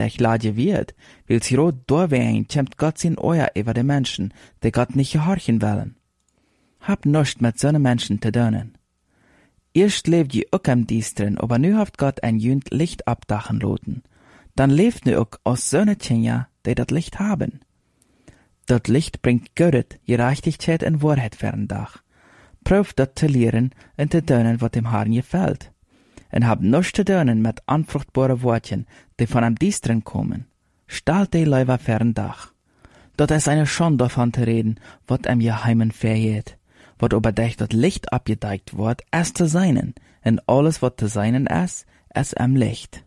dich laden wird, weil sie rot durchwehen, kämmt Gott sein Euer über die Menschen, die Gott nicht gehorchen wollen. Hab nichts mit so Menschen zu tun. Erst lebt je auch am Diestren, aber nu haft Gott ein Jünd Licht abdachen loten. Dann lebt nu auch aus so Tjenja, die dat Licht haben. Dat Licht bringt Gödet, Gerechtigkeit en Wahrheit fern Dach. Prüf dat zu lehren en te tun, wat dem Herrn gefällt. En hab nichts zu tun mit anfruchtbare Wortchen, die von am Diestren kommen. Stalt die Leiber fern Dach. Dat is eine Schande davon zu reden, wat am Geheimen vergeht. Wat aber durch dat Licht abgedeckt wird, es zu seinen, en alles wat zu seinen es am Licht.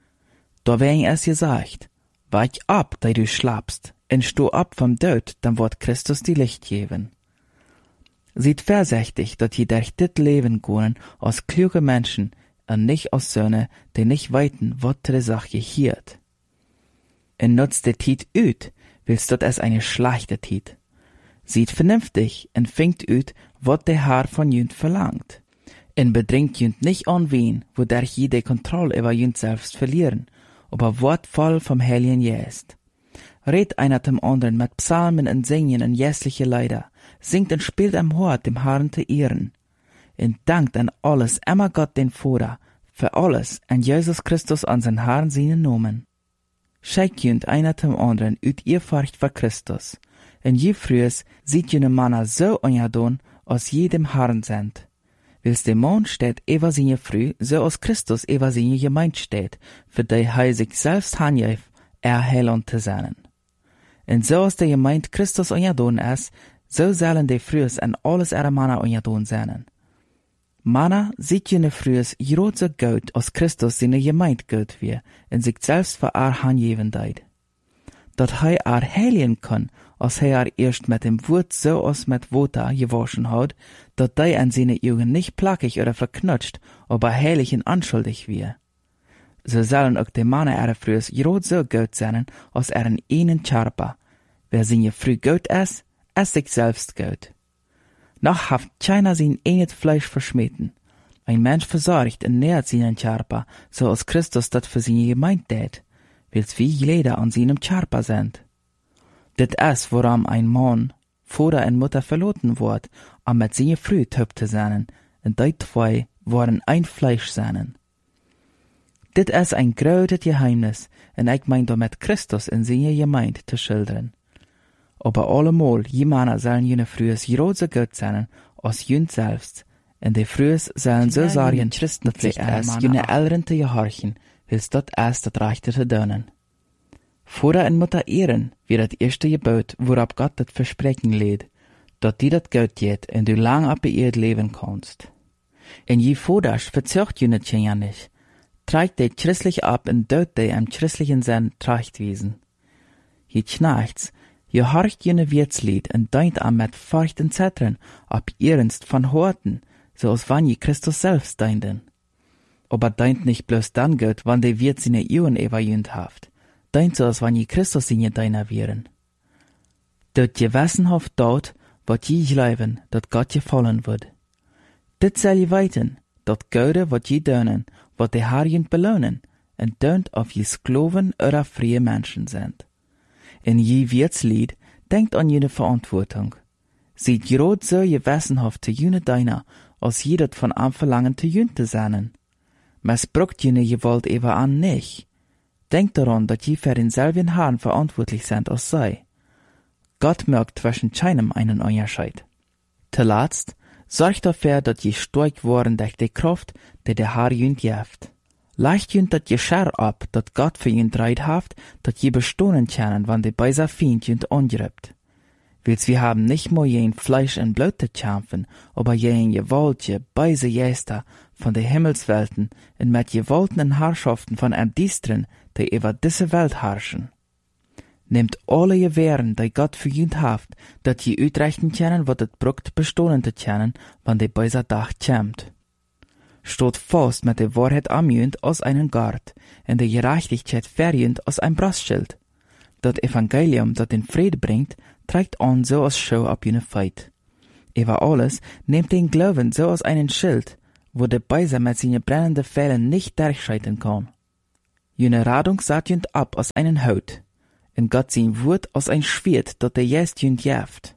Da wegen es gesagt, weich ab, da du schlafst, en sto ab vom Tod, dann wird Christus die Licht geben. Seht vorsichtig, dat je durch dit Leben gehen, als kluge Menschen, en nicht als Söhne, die nicht weiten, wat de Sache hiert. En nutzt de Tiet üt, willst dat es eine schlechte Tiet. Sieht vernünftig en fingt üt, wat der Herr von jünd verlangt. En bedringt jünd nicht an wen, wodurch je de Kontrolle über jünd selbst verlieren, aber wort voll vom Heiligen Geist. Red einer dem anderen mit Psalmen und Singen und jässliche Lieder, singt und spielt am Hort dem Herrn zu ehren. Und dankt an alles immer Gott den Vater, für alles an Jesus Christus an sein Herrn seinen Namen. Schickt jünd einer dem anderen üt ihr Furcht vor Christus. En je frühes sieht jene Männer so ungedon, als je dem Herrn sind. Wils der Mond steht über seine Früh, so als Christus über seine Gemeinde steht, für die sich selbst handjef, erheilen zu sein. Und so als der Gemeinde Christus ungedon ist, so sollen die frühes an alles ihre Männer ungedon sein. Männer sieht jene frühes jrot so gut, als Christus seine Gemeinde gut wie, und sich selbst für handjevendeit. Dat heiligen kann, als erst mit dem Wort so als mit Water gewaschen hat, dat an seine Augen nicht plackig oder verknutscht, aber heilig und anschuldig wie. So sollen auch die Männer frühes jrot so gut sein, als einen Charpa. Wer seine früh gut ist sich selbst gut. Noch haft keiner sein eigenes Fleisch verschmähten. Ein Mensch versorgt und nährt seinen Charpa, so als Christus dat für seine Gemeinde tät, wils wie jeder an seinem Charpa sind. Dit is, woran ein Mann, Vater und Mutter verloten wird, am mit seiner Früh töp zu sein, und die zwei waren ein Fleisch sein. Dit is ein großes Geheimnis, und ich mein damit Christus in seine Gemeinde zu schildern. Aber allemal, je Männer sollen jene Frühes jrot so gut sein, als jünd selbst, und die Frühes sollen so sagen, dass sie es jene Eltern zu gehorchen, wils dat es dat Rechte zu tun. Vater und Mutter ehren, wie das erste Gebot, worauf Gott das Versprechen lädt, dat die dat Geld geht und du lang ab ihr leben kannst. Und je Vaters verzögt jene Tjenja nicht, trägt die christlich ab und dort die am christlichen Sinn trachtwiesen. Je Knechts, je horcht jene Wirtslied und deint am mit Furcht und Zittern, ab ernst von Horten, so als wann je Christus selbst deinten. Aber deint nicht bloß dann Gott, wann die Wirt seine Ehren überjünd haft. Deint so, als wann je Christus seine deiner wären. Dort gewissenhaft dort, wat je glauben, dat Gott gefallen wird. Dit soll je weiten, dat Gode wat je dönen, wat de Herr jünd belohnen, en dönt auf je Skloven oder freie Menschen sind. In je Wirtslied denkt an jene Verantwortung. Sieht grad so gewissenhaft zu jene deiner, als je dat von am verlangen zu jünd zu sein. Missbraucht jene Gewalt eber an nicht. Denkt daran, dass je für denselben Herrn verantwortlich sind als sei. Gott merkt zwischen keinem einen Unterschied. Zuletzt, sorgt dafür, dass je stark worden durch die Kraft, die der Herr jünd gibt. Leicht jünd dat je Scher ab, dat Gott für jünd reit haft, dat je bestohnen können, wann die beiser Feind jünd angreift. Wils wir haben nicht mehr jen Fleisch und Blut zu kämpfen, aber jen gewaltige, beise Geister von den Himmelswelten und mit gewaltigen Herrschaften von am Diestren, die über diese Welt herrschen. Nehmt alle Gewehren, die Gott für jünd haft, dat je uitrechten können, wat het brucht bestohlen zu können, wann die beiser Dach kämmt. Stot fast mit der Wahrheit am jünd aus einem Gard, und der Gerechtigkeit verjünd aus einem Brustschild. Dat Evangelium, dat den Friede bringt, trägt an so als Schau ab jene Feit. Über alles nehmt den Glauben so als einen Schild, wo der Beiser mit seinen brennenden Pfeilen nicht durchschreiten kann. Jene Radung saht jünd ab aus einen Haut, en Gott sein Wort aus ein Schwert, dat der jest jünd jeft.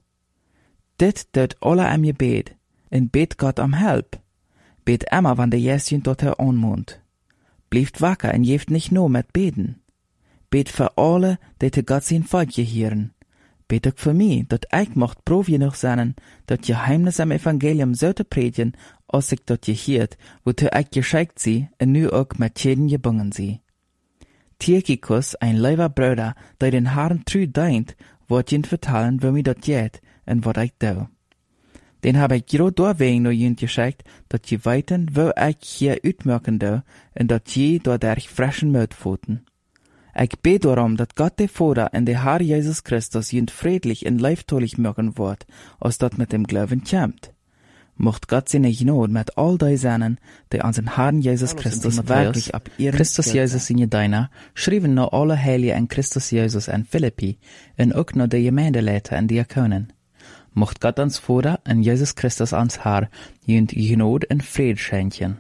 Dit dut alle am je bed, en bet Gott am help. Bet immer, wann der jest jünd dort her onmond. Blieft wacker en jeft nicht nur met beden. Bet für alle, die te Gott sein Volk gehieren. Bet ook für mich, dat ich mocht prof genug sein, dat Geheimnis am Evangelium so te predigen, als ich dat gehiert, wozu ich geschickt sie, en nu ook met jeden gebungen sie. Tychicus, ein leiber Bruder, der den Herrn treu deint, wird jünd vertalen, wo mir dat jet, en wat ich do. Den hab ich gerade doorwegen nur jünd geschickt, dat je weiten, wo ich hier uitmerken do, en dat je doorderch frischen Mut voten. Ich bete darum, dat Gott der Vater en der Herr Jesus Christus jünd friedlich en leiftolig mögen wird, als dat mit dem Glauben kämmt. Mocht Gott seine Gnade mit all die seinen, die an den Herrn Jesus Christus wirklich ab ihren Christus Jesus in Jedeina, schrieben noch alle Heilige en Christus Jesus en Philippi, en ook noch die Gemeindeleiter en Diakonen. Mocht Gott ans Vater en Jesus Christus ans Herr jünd Gnade en Fried schenken.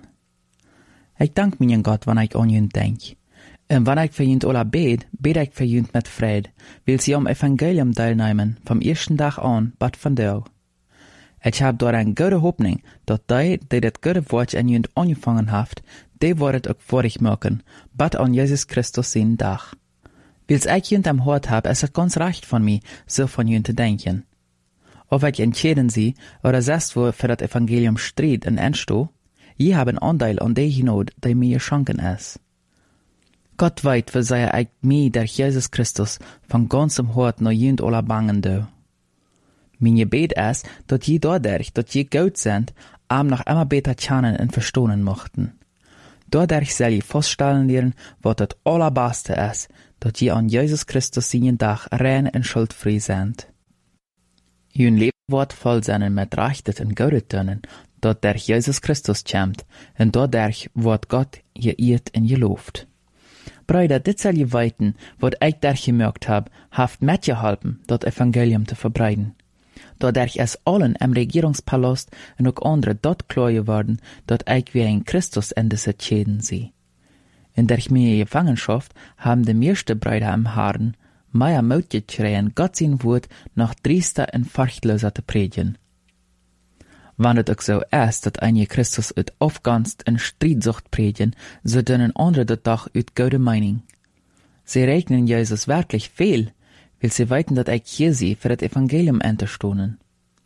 Ich dank meinen Gott, wann ich an jünd denk. En wann ich für jünd alle bete ich für jünd mit Fried, will sie am Evangelium teilnehmen, vom ersten Tag an, bad von dir. Ich hab dort eine gute Hoffnung, dass die das gute Wort an jünd angefangen haft, die wird auch vorig machen, bad an Jesus Christus sein Dach. Wils ich jünd am Hort hab, ist es ganz recht von mir, so von jünd zu denken. Ob ich entschieden sie, oder selbst wo für das Evangelium stritt und entsto, je haben Anteil an der Gnade, die mir geschenken ist. Gott weit, wie sei ich mir durch Jesus Christus von ganzem Hort noch jünd alle bangen do. Mein Gebet ist, dass je dadurch, dass je gut sind, am noch immer besser kennen und verstehen mochten. Dadurch soll je feststellen lernen, was das Allerbeste ist, dass je an Jesus Christus seinen Tag rein und schuldfrei sind. Jün Leben wird voll sein mit Rechtet und Gute tun, dass durch Jesus Christus kommt, und dadurch wird Gott geehrt und gelobt. Brüder, dit soll je weiten, was ich dadurch gemerkt hab, haft mitgeholfen, das Evangelium zu verbreiten. Dadurch ist allen im Regierungspalast und auch andere dort klar geworden, dass ich wie ein Christus in dieser Schäden sehe. In der meine Gefangenschaft haben die meisten Brüder im Herrn mehr Mut geschrien, Gott sein Wort noch driester und furchtloser zu predigen. Wenn es auch so ist, dass einige Christus ut aufganst und Streitsucht predigen, so dünnen andere das doch ut gute Meinung. Sie rechnen Jesus wirklich viel, weil sie weiten, dass ich hier sie für das Evangelium unterstohnen.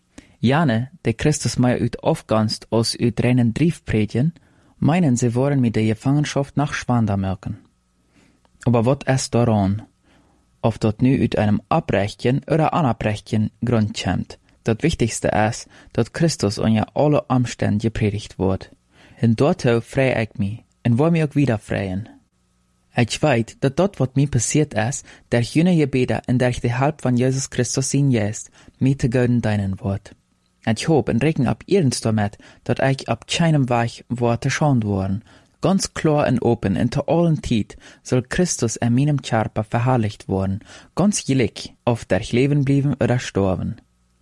Jane, der Christus mehr ut aufganst aus ut reinen Brief predigen, meinen sie wollen mit der Gefangenschaft nach Schwander merken. Aber was ist daran? Ob dort nu ut einem Abbrechen oder Anabrechen Grund kommt. Das Wichtigste ist, dass Christus unter alle Umstände gepredigt wird. Und dort frei ich mich, und will mich auch wieder freien. Ich weiß, dass dort, was mir passiert ist, durch jene Gebete und durch die Halb von Jesus Christus in jest, mir zu Göden deinen wird. Ich hoffe und rechne ab ihrens damit, dass ich ab keinem Weg wird geschont worden. Ganz klar und open und zu allen Zeit soll Christus in meinem Körper verherrlicht worden, ganz gleich, ob durch Leben blieben oder sterben.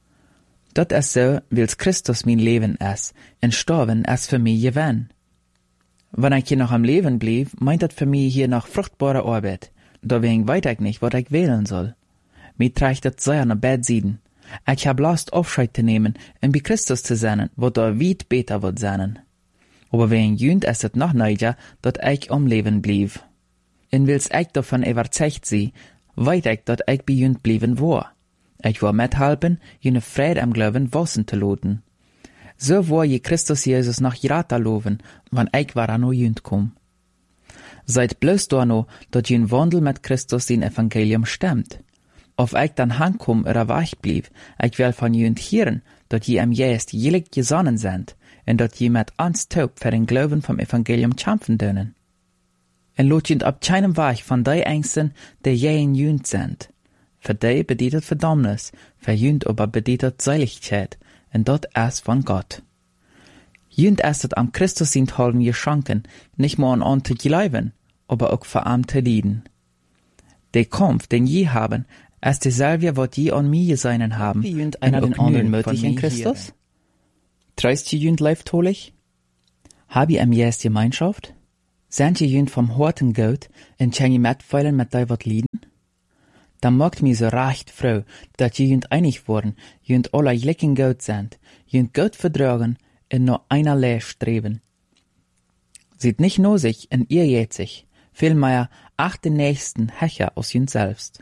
Das ist so, weil's Christus mein Leben ist, und sterben ist für mich Gewinn. Wenn ich hier noch am Leben blieb, meint das für mich hier noch fruchtbare Arbeit. Deswegen weiß ich nicht, was ich wählen soll. Mir trägt das sehr nach Bedsiden. Ich hab Lust, Aufscheid zu nehmen und bei Christus zu sein, wo da weit besser wird sein. Aber wegen jünd ist es noch neiger, dass ich am Leben blieb. Und weil's ich davon überzeugt sie, weiß ich, dass ich bei jünd blieben war. Ich will mithelfen, jene Friede am Glauben wachsen zu lassen. So war je Christus Jesus nach Jirata loben, wann ich war an jünd kom. Seid bloß da no, dass jün Wandel mit Christus den Evangelium stimmt. Ob ich dann hankom oder wach blieb, ich will von jünd hören, dass je am Geist jelig gesonnen sind, und dass je mit ans taub für den Glauben vom Evangelium kämpfen dürfen. Und lot jünd ab keinem Weg von die Ängsten, die je in jünd sind. Für die bedeutet Verdammnis, für jünd aber bedeutet Seligkeit, und das ist von Gott. Jünd ist es am Christus sind halben geschenken, nicht nur an zu glauben, aber auch für am zu lieben. Der Kampf, den je haben, ist derselbe, was je an mir seinen haben. Wie jünd einer den anderen möglich in Christus? Treist die jünd leiftolig? Hab ich am Jes Gemeinschaft? Zijn je junt vom Horten goud en chen je metfeilen met die wat lieden? Dan maakt mij zo recht vrouw, dat je junt einig worden, junt alle lekken goud zijn, junt goud verdragen en nur einerlei streven. Sieht nicht nur sich en ihr jät sich, vielmehr acht den Nächsten hecher aus junt selbst.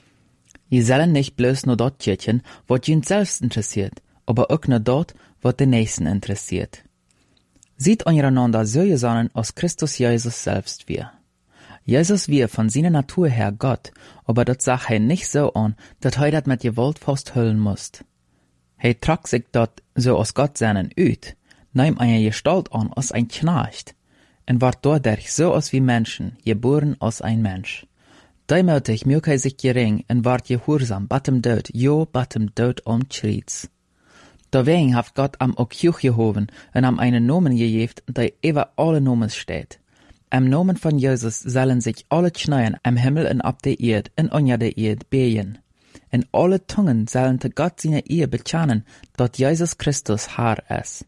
Je sollen nicht bloß nur dort tjetchen, wat junt selbst interessiert, aber auch nur dort, wat den Nächsten interessiert. Sieht einander so gesonnen aus Christus Jesus selbst wir. Jesus wir von seiner Natur her Gott, aber dat sag he nicht so an, dat he dat mit Gewalt fast hüllen musst. He trag sich dat so aus Gott seinen üt, nahm eine Gestalt an als ein Knecht, en ward dadurch so aus wie Menschen, geboren als ein Mensch. Däimötig mög he sich gering en ward gehorsam, battem dood, jo battem dood schriets. Deswegen hat Gott am Okjuch gehoven en am einen Nomen gegeft, der über alle Nomen steht. Am Nomen von Jesus sollen sich alle Kneien am Himmel en ab der Erd en unter der Erd behen. En alle Tungen sollen te Gott seine Ehe bekennen, dat Jesus Christus Herr ist.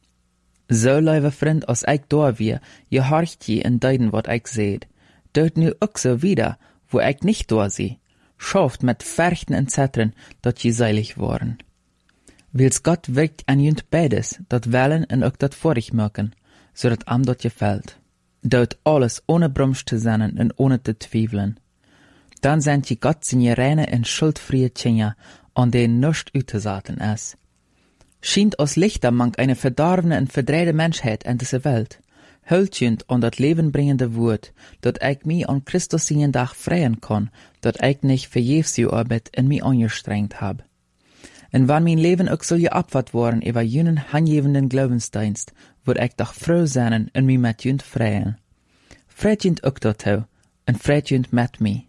So, lieve Freund, als ich da wir, gehorcht je in deiden, wat ich seht. Dort nu auch so wieder, wo ich nicht da sie. Schafft mit Färchten en Zettern, dat je seilig worden. Wils Gott wirkt an junt beides, dat wellen en ook dat vorig möken, so dat am dat gefällt. Dort alles ohne Brumsch zu sein en ohne te twivelen. Dann sind je Gott seine reine en schuldfreie Tjenja, an den nuscht utesaten es. Schient aus Lichter mank eine verdorvene en verdreide Menschheit in diese Welt. Hültjend an dat levenbringende Woord, dat ich mi an Christus seinen Dach freien kann, dat ich nicht verjefs je Arbeit in mi angestrengt hab. En wann mein Leben ook soll geopfert worden über jenen hangevenden Glaubensdienst, word ich doch froh sein en mi met junt freien. Freit junt ook dato, en freit junt met mi.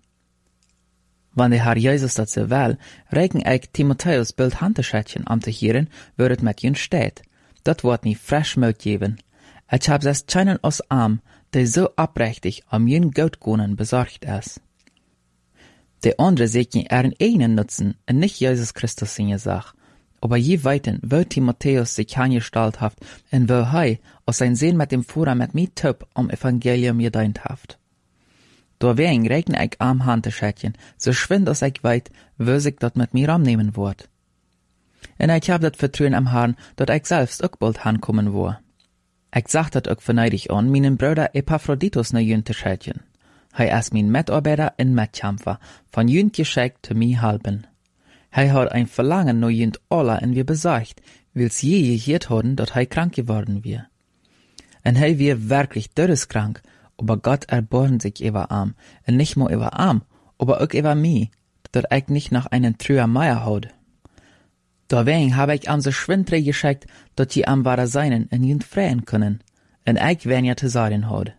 Wann der Herr Jesus dat so will, reken ich Timotheus Bild Handteschätchen am te hieren, wo het met junt steht. Dat wordt nie fresh mout geben. Ich hab es keinen aus arm, der so abrechtig am jün Goutgonen besorgt ist. Der andere seht ihren eigenen Nutzen und nicht Jesus Christus seine Sache. Aber je weiten, wo Timotheus sich angestalt haft und wo hei aus sein Sehen mit dem Führer mit mi Töp am Evangelium gedient haft. Deswegen rechn ich am Handteschätchen, so schwind als ich weit, wo sich dat mit mir annehmen wird. Und ich hab dat Vertrauen am Herrn, dat ich selbst auch bald hankommen war. Ich sag dat auch verneidig an, meinen Bruder Epaphroditus na Jünteschätchen. Hij is mijn medarbeiter en metkämpfer, van junt geschickt te mij helpen. Hij hat ein Verlangen naar junt alle en wir besorgt, wils je gehört hadden dat hij krank geworden wir. En hij wir wirklich todeskrank, aber Gott erbarmt sich über arm, en nicht nur über arm, aber auch über mich, dat ich nicht nach einen trüher Meier haud. Deswegen habe ich am so schwindre geschickt, dat je am wahre seinen en junt freien können, en ich wen ja te sagen haud.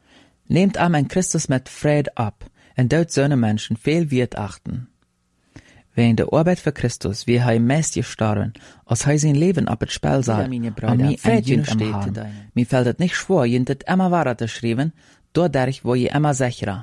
Nehmt am en Christus mit Fried ab, en dort söne Menschen viel Wert achten. Wegen der Arbeit für Christus, wie hei meist gestorben, als hei sein Leben ab et Spiel sah, an mi Fried jünt am Hahn. Mi fällt et nicht schwor, jünt et immer wahrer zu schreiben, dadurch wo je immer sicherer.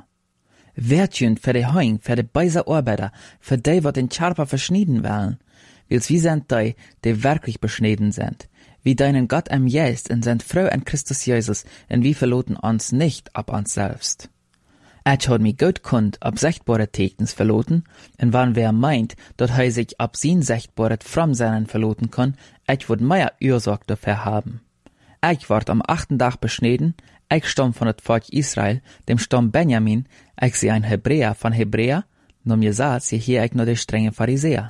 Wert jünt für die Heung, für die beise Arbeiter, für die, wat den Charper verschnieden wollen, wils wie sind die wirklich beschnitten sind, wie deinen Gott am Geist und sind Frau an Christus Jesus, und wie verloten uns nicht ab uns selbst. Ich hat mich gut kund ab sichtbare Tekens verloten, und wann wer meint, dat er sich ab sin sichtbare from seinen verloten kann, ich würd mehr Ursorg dafür haben. Ich ward am 8. Tag beschnitten, ich stamm von het Volk Israel, dem Stamm Benjamin, ich sie ein Hebräer von Hebräer, nur mir sagt, sie hier ich nur der strenge Pharisäer.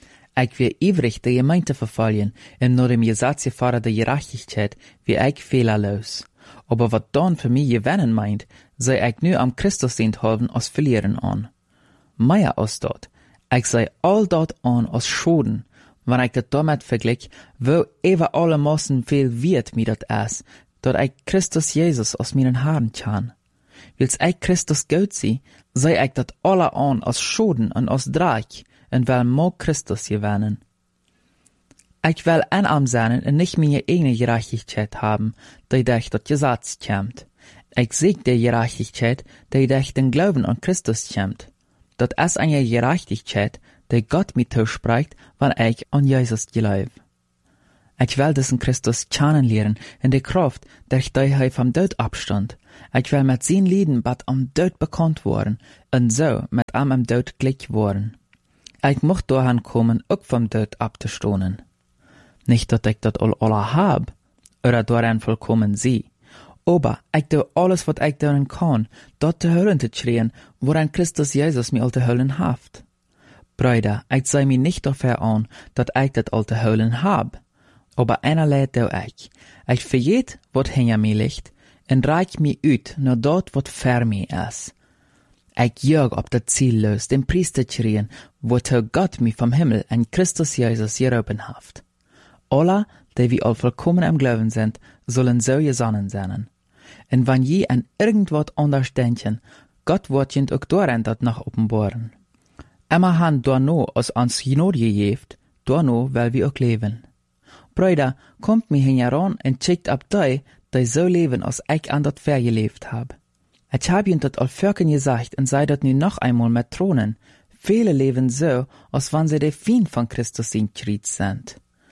Ich will ivrig de Gemeinde verfallen, und nur dem Gesetz fahre der Gerechtigkeit, wie ich fehlerlos. Aber wat dann für mich gewinnen meint, sei ich nu am Christus dient halben als verlieren an. Mehr als dort, ich sei all dort an als Schoden, wenn ich das damit vergleich, wo über alle Massen viel wird mir dat es, dat ich Christus Jesus als meinen Herrn kann. Wils ich Christus gut sie, sei ich dat alle an als Schoden und als Dreck, und will mag Christus gewinnen. Ich will einarm sein und nicht meine eigene Gerechtigkeit haben, die durch das Gesetz kommt. Ich sieg die Gerechtigkeit, die durch den Glauben an Christus kommt. Das ist eine Gerechtigkeit, die Gott mir zuspricht, wenn ich an Jesus glaube. Ich will diesen Christus kennenlernen in der Kraft, durch die er vom Tod abstand, Ich will met zijn lieden bad am Dood bekannt worden, en zo met am Dood gleich worden. Ich mocht dahin kommen, ook vom Dood abzustonen. Nicht, dass ich dat alle hab, oder daran vollkommen sie. Aber ich tu alles, wat ich doen kann, dort te hullen te schreien, woran Christus Jesus mir al te hullen haft. Brüder, ich sei mir nicht dafür an, dat ich dat al te hullen hab. Aber einerlei do ich. Ich verjeet, wat hinter mir liegt, en reich mir uit naar dort, wat ver mir is. Ich jag op dat zielloos, den Priester schreien, wozu Gott mich vom Himmel en Christus Jesus geroepen haft. Alle, die wir all vollkommen im Glauben sind, sollen so gesonnen sein. En wann je an irgendwat anders denken, Gott wird jent ook doorheen dat noch openbaren. Immer han doorno als ans Genode gegeeft, doorno weil wir ook leven. Brüder, kommt mir heran en checkt ab die so leben, als ich an dat ver gelebt hab. Ich hab jent dat al völken gesagt en sei dat nu noch einmal met Thronen. Viele leben so, als wann sie der Feind von Christus in Krieg sind.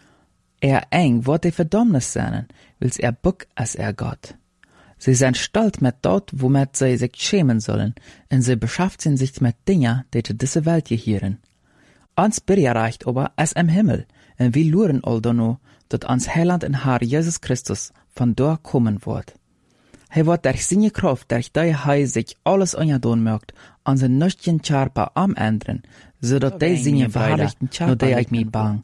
Eng wird die Verdammnis sein, wils buck als Gott. Sie sind stolz mit dort, womit sie sich schämen sollen, und sie beschäftigen sich mit Dingen, die zu dieser Welt gehören. Ans Birja reicht aber als im Himmel, und wir luren all danno, dat ans Heiland und Herr Jesus Christus von dort kommen wird. Wird durch seine Kraft, durch die sich alles angedon mögt, an sein nüchtern Charpa am ändern, so dat die seine verherrlichten Charpa ich mich bang,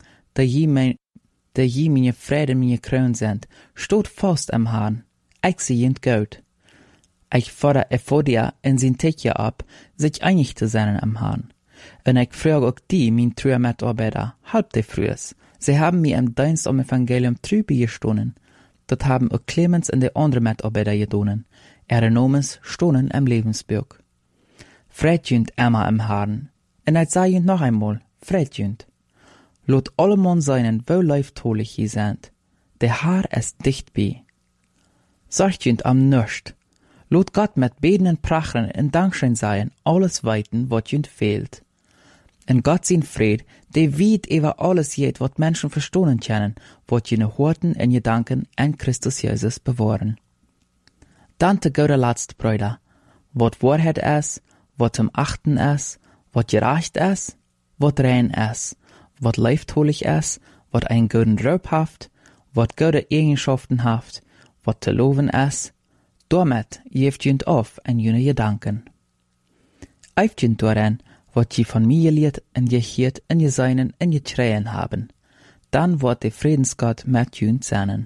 die je meine Frieden meine Kroon sind, steht fast am Herrn. Ich sehe ihn gut. Ich fordere Ephodia in sein Tekje ab, sich einig zu sein am Herrn. Und ich frage auch die, mein treue Mitarbeiter, halb die frühes. Sie haben mir im Dienst am Evangelium trübe gestohlen. Dort haben auch Clemens und die anderen Mitarbeiter gedonen. Ihre Namens stohlen im Lebensbuch. Freut immer im Herrn. Und ich sage noch einmal, freut. Lot alle Mann seinen, wo leiftolig je sind. Der Herr ist dicht bei. Sagt am Nöst. Lot Gott mit Beten und Prachen und Dankschein sein, alles weiten, wat jünt fehlt. Und Gott sein Fried, der weit über alles jet, wat Menschen verstohlen können, wat jene Horten in Gedanken an Christus Jesus bewahren. Dann der gute Latst, Brüder. Wat Wahrheit ist, wat zum Achten ist, wat gerecht ist, wat rein ist, wat leiftolig ist, wat einen guten Ruf haft, wat gute Eigenschaften haft, wat zu loben ist, damit jeft jünt auf en jene Gedanken. Eift jünt daran, wat je von mir gelehrt en gehiert en geseinen en geschreien haben. Dann wird der Friedensgott mit jünt sein.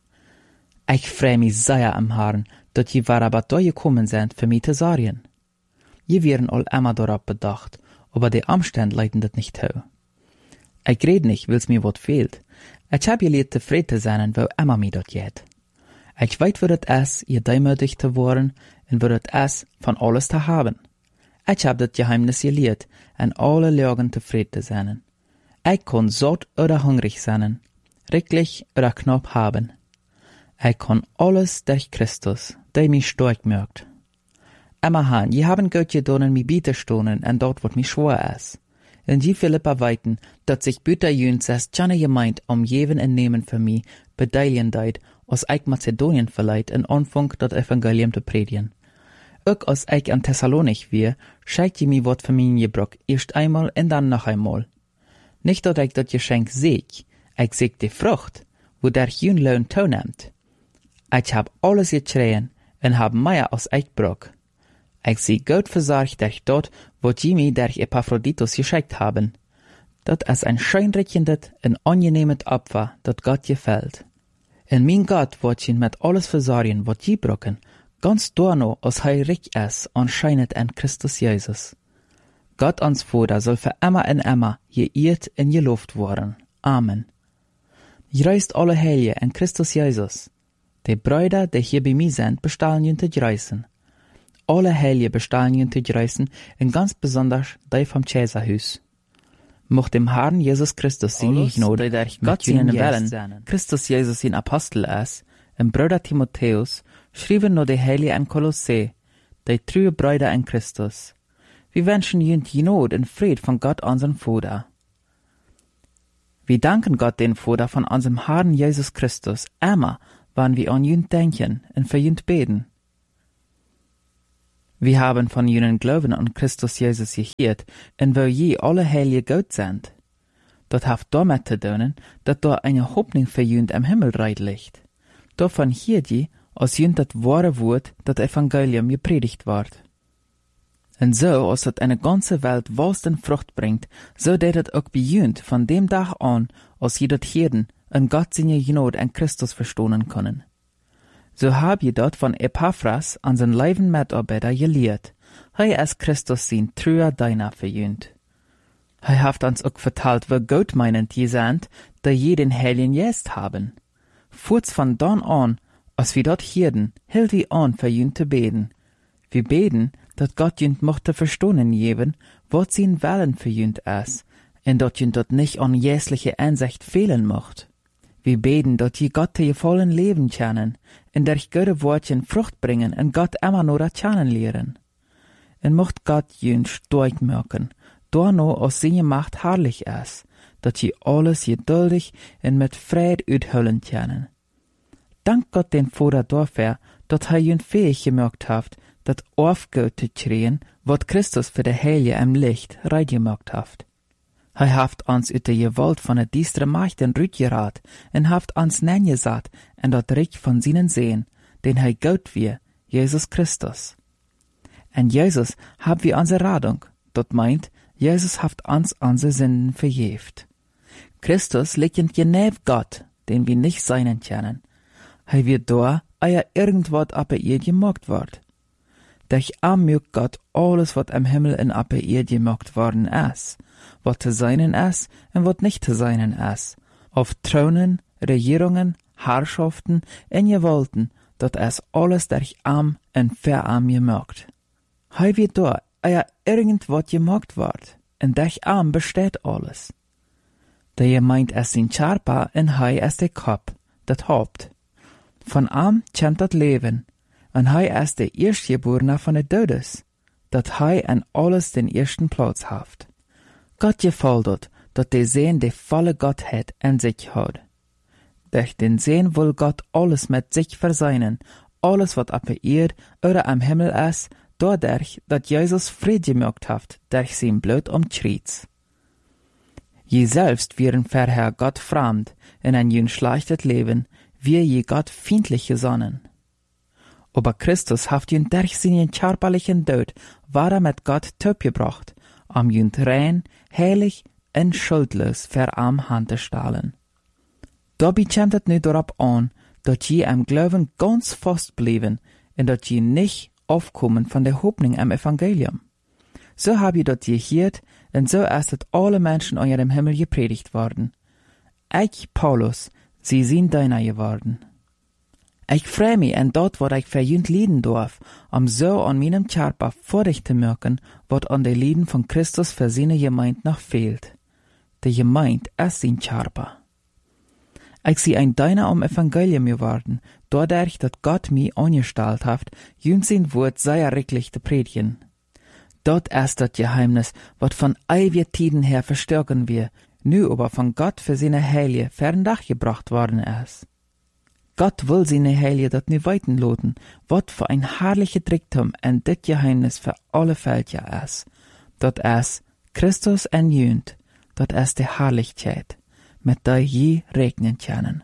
Ich freu mich sehr am Herrn, dat je aber da gekommen sind für mich zu sagen. Je wären all immer darauf bedacht, aber die Umstände leiten das nicht hau. Ich red nicht, weil's mir wat fehlt. Ich hab gelehrt zufrieden zu sein, wo immer mir dat geht. Ich weiß, wo das ist, ihr demütig zu worden, und wo das ist, von alles zu haben. Ich hab das Geheimnis gelehrt, an alle Lagen zufrieden zu sein. Ich kann satt oder hungrig sein, rücklich oder knapp haben. Ich kann alles durch Christus, der mich stark macht. Immerhin, je haben Gott gedonen, mich bieterstonen, und dort, wat mich schwer ist. Und die Philippa weiten, dat sich Büter jüns es tjane gemeint, jeden en nemen für mich, bedeilien deit, aus ich Mazedonien verleiht, in Anfang dat Evangelium zu predigen. Ook als ich an Thessalonik wir, scheikt je mi wat für mich gebrock, erst einmal und dann noch einmal. Nicht dat ich dat Geschenk ich seh die Frucht, wo der jün Lohn tohnimmt. Ich hab alles geschreien, und hab mehr als ich brock. Ich seh gut versorgt durch dort, wo Jimmy durch Epaphroditus geschickt haben. Dat ist ein scheinrechendet und angenehmet Opfer, dat Gott gefällt. Und mein Gott wird ihn mit alles versorgen, wat je brocken, ganz dorno, als er reich ist, anscheinend an Christus Jesus. Gott ans Vater soll für immer und immer geehrt und gelobt worden. Amen. Greist alle Heilige in Christus Jesus. Die Brüder, die hier bei mir sind, bestellen ihn zu greisen. Alle Heilige bestellen ihn zu greisen, und ganz besonders die vom Cäsarhus. Mocht dem Herrn Jesus Christus seine Gnade mit ihnen Wellen, Christus Jesus sein Apostel ist, und Bruder Timotheus, schrieben nur die Heilige in Kolosse, die treue Brüder in Christus. Wir wünschen ihnen die Gnade und Fried von Gott, unserem Vater. Wir danken Gott, den Vater von unserem Herrn Jesus Christus, immer, wann wir an ihn denken und für ihn beten. Wir haben von jenen Glauben an Christus Jesus gehört, en wo je alle Heilige Gott sind. Dat heeft damit te doen, dat da eine Hoffnung für jünd am Himmelreich liegt. Davon hier je, als jünd dat wahre Wort, dat Evangelium gepredigt wird. Und so, als dat eine ganze Welt wohlsten Frucht bringt, so deed het auch bei jünd von dem Tag an, als je dat Hirden en Gott seine Gnade an Christus verstohnen können. So hab je dort von Epaphras an sein leiben Mitarbeiter gelehrt. Hij ist Christus sein treuer Diener für jünd. Hij heeft uns auch vertalt, wo Gott meinend je sind, da je den Heiligen Geist haben. Kurz von dann an, als wir dort hirden, hielt wir an für jünd zu beten. Wir beten, dat Gott jünd mochte verstohnen geben, wat sein Willen für jünd ist, en dat jünd dort nicht an jässliche Einsicht fehlen mocht. Wir beten, dat je Gott te je vollen Leben kennen, en der gute Wortchen Frucht bringen en Gott immer nur dat kennenlernen. En mocht Gott jünd stark merken, daarno als seine Macht herrlich ist, dat je alles geduldig en mit Fried uithullen können. Dank Gott den Vater dafür, dat hij jünd fähig gemerkt heeft, dat aufgut te kriegen, wat Christus für de Heilige im Licht reingemacht heeft. Hij heeft ons uit de gewalt van de diestere Machten rütgeraad en heeft ons nengesat en dat Reich von seinen Sehen, den hij Gott wie, Jesus Christus. En Jesus hab wir unsere Radung, dat meint, Jesus heeft uns unsere Sünden vergeft. Christus liegt genäf Gott, den wir nicht seinen kennen. Hij wird da, eia irgendwat ab ihr gemacht wird. Durch mögt Gott alles, wat am Himmel en ab ihr gemacht worden ist, wat zu seinen ist und wat nicht zu seinen ist, auf Thronen, Regierungen, Herrschaften en Gewalten, dat es alles durch en für gemacht. Hij wird da, eia irgendwat gemacht wird, en durch besteht alles. Der je meint es sin Charpa en hij es der Kopf, dat Haupt. Von kommt dat Leben, en hij is de Erstgeborene von de Dödes, dat hij an alles den ersten Platz haft. Gott gefällt dat de Sehen de volle Gottheit an sich hat. Durch den Sehen will Gott alles mit sich verseinen, alles wat auf der Erde oder am Himmel ist, dadurch, dat Jesus Friede gemacht hat, durch sein Blut Kreuz. Je selbst wären vorher Gott fremd, in ein jün schlechtes Leben, wir je Gott feindlich gesonnen. Aber Christus hat jün durch seinen körperlichen Tod, war mit Gott töpgebracht, jün rein, heilig und schuldlos für Hand zu stellen. Dabei kommt es nu darauf an, dat je am Glauben ganz fest bleiben und dat je nicht aufkommen von der Hoffnung am Evangelium. So hab ich dort gehört, und so ist es alle Menschen an ihrem Himmel gepredigt worden. Ich, Paulus, sie sind deiner geworden. Ich freu mich an dort, was ich für jünd lieden darf, so an meinem Körper vor dich zu merken, was an den Lieden von Christus für seine Gemeinde noch fehlt. Die Gemeinde ist sein Körper. Ich sie ein Deiner am Evangelium geworden, dadurch, dass Gott mich angestellt hat, jünd sein Wort sehr richtig zu predigen. Dort ist das Geheimnis, was von ewigen Tiden her verstärken wir, nu aber von Gott für seine Heilige ferndach gebracht worden ist. Gott will seine Heilige dat nu weiten loten, was für ein herrlicher Tricktum en dit Geheimnis für alle Völker ist. Dat ist Christus en jünd, dat ist die Herrlichkeit, mit der je regnen können.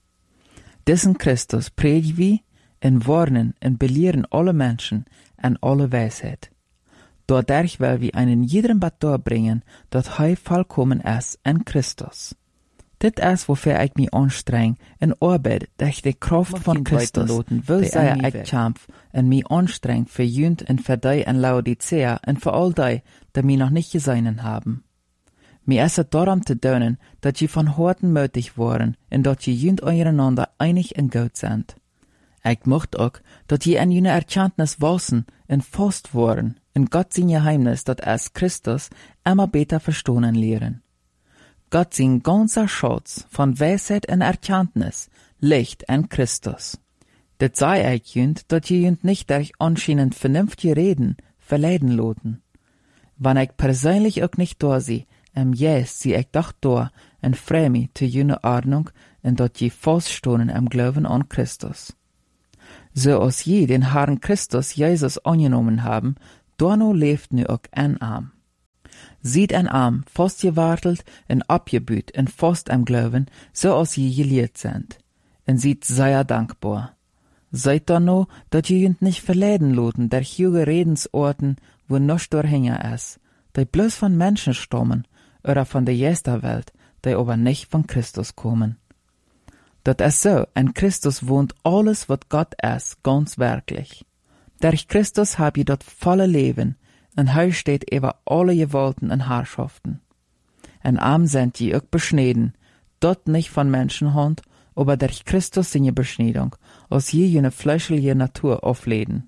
Diesen Christus predigen wir und warnen und belehren alle Menschen an alle Weisheit. Dadurch will wir einen jedem Bad bringen, dat hij vollkommen ist in Christus. Dit ist, wofür ich mich anstreng und arbeite, durch die Kraft von Christus, will ich kämpf und mich anstreng für jünd und für die in Laodicea und für all die, die mich noch nicht gesehen haben. Mir ist es darum zu tun, dass sie von Horten mötig waren und dass sie jünd einander einig und gut sind. Ich möchte auch, dass sie in jene Erkenntnis wachsen und fast waren, und Gott sein Geheimnis, dat es Christus immer besser verstehen lehren. Gott sein ganzer Schatz von Weisheit und Erkenntnis liegt in Christus. Das sei ich jünd, dass je jünd nicht durch anscheinend vernünftige Reden verleiden loten. Wenn ich persönlich auch nicht da sie, Jes sie ich doch da und freu mich zu jene Ordnung und dass je feststehen im Glauben an Christus. So als je den Herrn Christus Jesus angenommen haben, dorno leeft nu ook en arm. Sieht en arm, vast gewartelt en abgebüht en vast am Glauben, so als je geleerd sind. En sieht sehr dankbar. Seid dorno, dat je junt nicht verleiden loten der huge Redensorten, wo noch doorhängen is, die bloß von Menschen stammen, oder von der Jesterwelt, die aber nicht von Christus kommen. Dat is so, en Christus wohnt alles, wat Gott is, ganz wirklich. Durch Christus hab je dat volle Leben, en hij steht über alle Gewalten en Herrschaften. En arm sind je ook beschneden, dat nicht von Menschenhand, aber durch Christus seine Beschneidung, als je jene fleischliche Natur aufleden.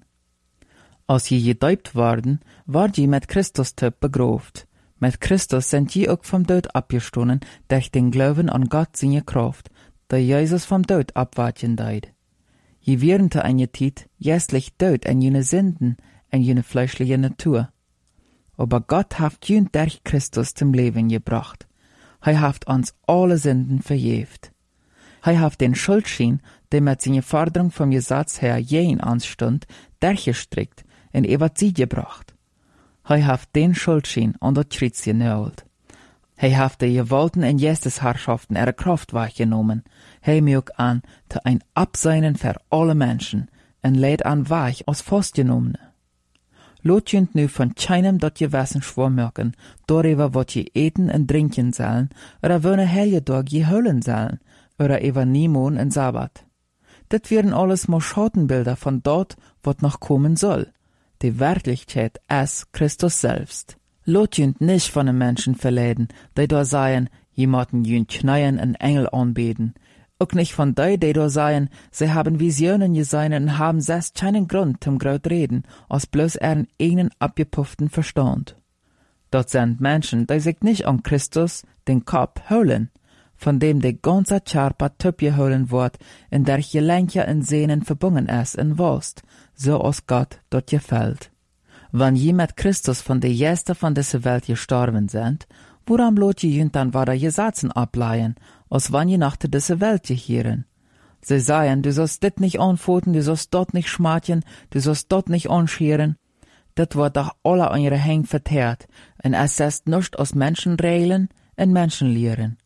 Als je gedäupt worden, ward je mit Christus begroft. Mit Christus sind je ook vom Tod abgestoßen, durch den Glauben an Gott seine Kraft, der Jesus vom Tod abwarten deid. Je während eine Zeit jästlich Tod an jene Sünden, an jene fleischliche Natur. Aber Gott haft jünd durch Christus zum Leben gebracht. Hij haft uns alle Sünden verjeft. Hij haft den Schuldschein, der mit seiner Forderung vom Gesetz her jeden anstund, durchgestrickt und über sie gebracht. Hij haft den Schuldschein an das Kreuz genagelt. Hij haft die Gewalten en Geistesherrschaften ihre Kraft weggenommen. Hij mög an, te ein Abseinen für alle Menschen, en lädt an weich als Fastgenommene. Lot jünt nu von keinem dat Gewissen schwor mögen, darüber wat je eten en trinken sollen, oder wöne Helgetag je hüllen sollen, oder über Nimon en Sabbat. Dit werden alles mal Schattenbilder von dort, wat noch kommen soll. Die Wirklichkeit ist Christus selbst. Lot jünt nicht von den Menschen verleiden, die da seien, jemanden jünt knien en Engel anbeten. Auch nicht von die da seien, sie haben Visionen gesehen und haben selbst keinen Grund zum Graut reden, als bloß ihren eigenen abgepufften Verstand. Dort sind Menschen, die sich nicht an Christus, den Kopf, holen, von dem der ganze Körper töpgeholen wird, in der Gelenke und Sehnen verbunden ist in Wurst, so als Gott dort gefällt. Wenn je mit Christus von der Jester von dieser Welt gestorben sind, woran lot je jünt dann weiter Gesetzen ableihen, als wann je nach dieser Welt gehieren? Sie sagen, du sollst dit nicht anfoten, du sollst dort nicht schmatjen, du sollst dort nicht anscheren. Dat wird doch alle an ihre Hänge verteert, und es ist nicht aus Menschenregeln und Menschenlehren.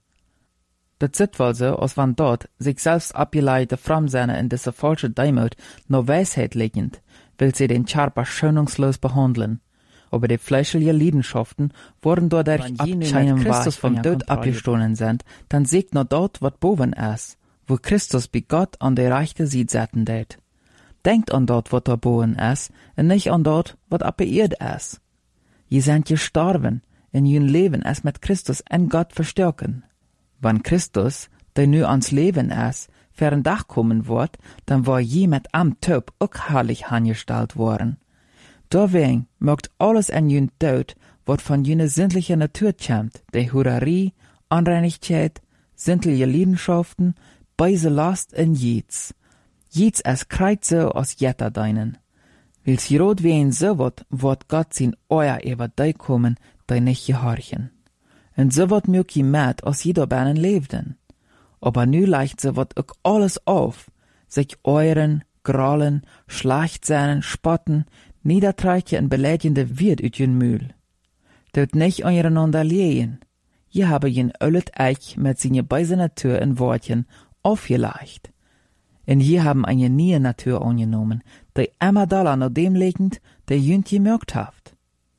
Dat sit wohl so, als wann dort sich selbst abgeleitete Framsehne in dieser falsche Deimut nur Weisheit liegend, will sie den Körper schonungslos behandeln. Aber die fleischliche Leidenschaften wurden dadurch abscheinen Christus vom Tod abgestohlen sind, dann siegt nur dort, wat boven ist, wo Christus bei Gott an der rechte Seite setzen det. Denkt an dort, wat da boven ist, und nicht an dort, wat ab Erd ist. Je sind gestorben, in jün Leben es mit Christus en Gott verstärken. Wenn Christus, der nu ans Leben ist, für ein Dach kommen wird, dann war je mit am Tod auch herrlich angestellt worden. Deswegen mögt alles en jün Tod, wat von jüne sündliche Natur kommt, die Hurerie, Unreinigkeit, sündliche Leidenschaften, beise Last en Jieds. Jieds es kreit so als Jetter deinen. Wils jerot wehen so wat Gott sin euer über die kommen, die nicht gehorchen. Und so wat mög je met als jeder Bernen lebden. Aber nu leicht so wat ook alles auf, sich euren, grollen, Schlachtsehnen, spotten, niedertreiche en beleidigende Wirt ut jün Mühl. Dort nicht aneinander lehen. Je habe jen öllet Eich mit seine beise Natur en Wortchen aufgeleicht. En je haben eine neue Natur angenommen, die immer daller nach dem liegend, der jünt gemerkt haft.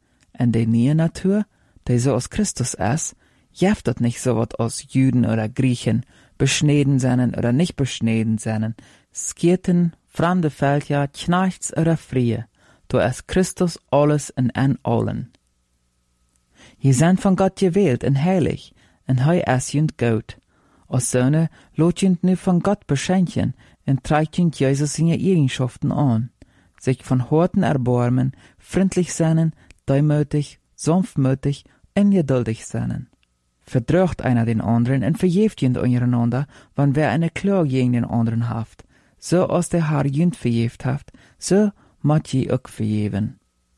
En die neue Natur, die so aus Christus ist, jeftet nicht so wat aus Jüden oder Griechen, beschneden seinen oder nicht beschneden seinen, Skirten, fremde Völker, Knechts oder Frie, du ist Christus alles in en allen. Je sind von Gott gewählt und heilig, und hei ist jünd gut. Als Söhne lot jünd nu von Gott beschenken, und trägt jünd Jesus seine Eigenschaften an, sich von Horten erbarmen, freundlich seinen, deumütig, sanftmütig und geduldig seinen. Verdrückt einer den anderen und verjeft jünd untereinander, wann wer eine Klage gegen den anderen haft. So als der Herr jünd verjeft haft, so mat je ook verjeven.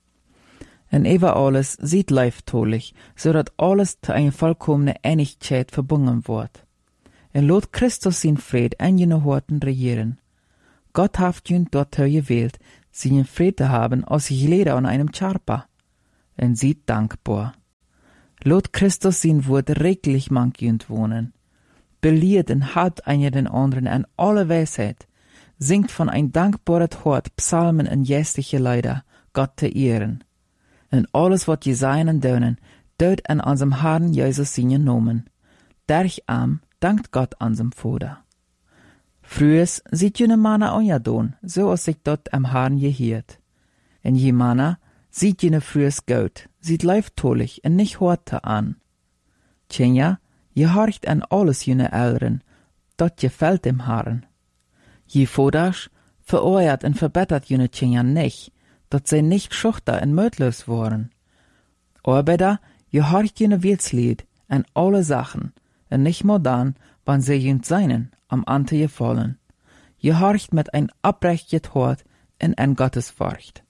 En über alles sieht leiftolich, so dat alles zu einer vollkommene Einigkeit verbunden wird. En lot Christus sin Fried en jene Horten regieren. Gott haft jünt dort gewählt, seinen Frieden haben, als Leder an einem Charpa. Und sieht dankbar. Lot Christus sein Wort reglich mank jünt wohnen. Beliert und hat einer den anderen an alle Weisheit. Singt von ein dankbaret Hort Psalmen und jästliche Lieder, Gott zu ehren. Und alles, wat je sein und dönen, död an unserem Herrn Jesus seinen Nomen. Derch am dankt Gott unserem Vater. Frühes sieht jene Mana onja don, so als sich dort am Herrn gehiert. En je Mana sieht jene frühes Gott, sieht leiftolich und nicht horte an. Tjenja, je horcht an alles jene Älteren, dort gefällt dem Herrn. Je Vodasch vereuert und verbessert jene Tjenja nicht, dort sie nicht schuchter und mödlos waren. Arbeiter, je horcht jene Wirtslied an alle Sachen, und nicht modern, wann sie jünt seinen, am Ante gefallen. Je horcht mit ein abrechtet Hort in ein Gottesfurcht.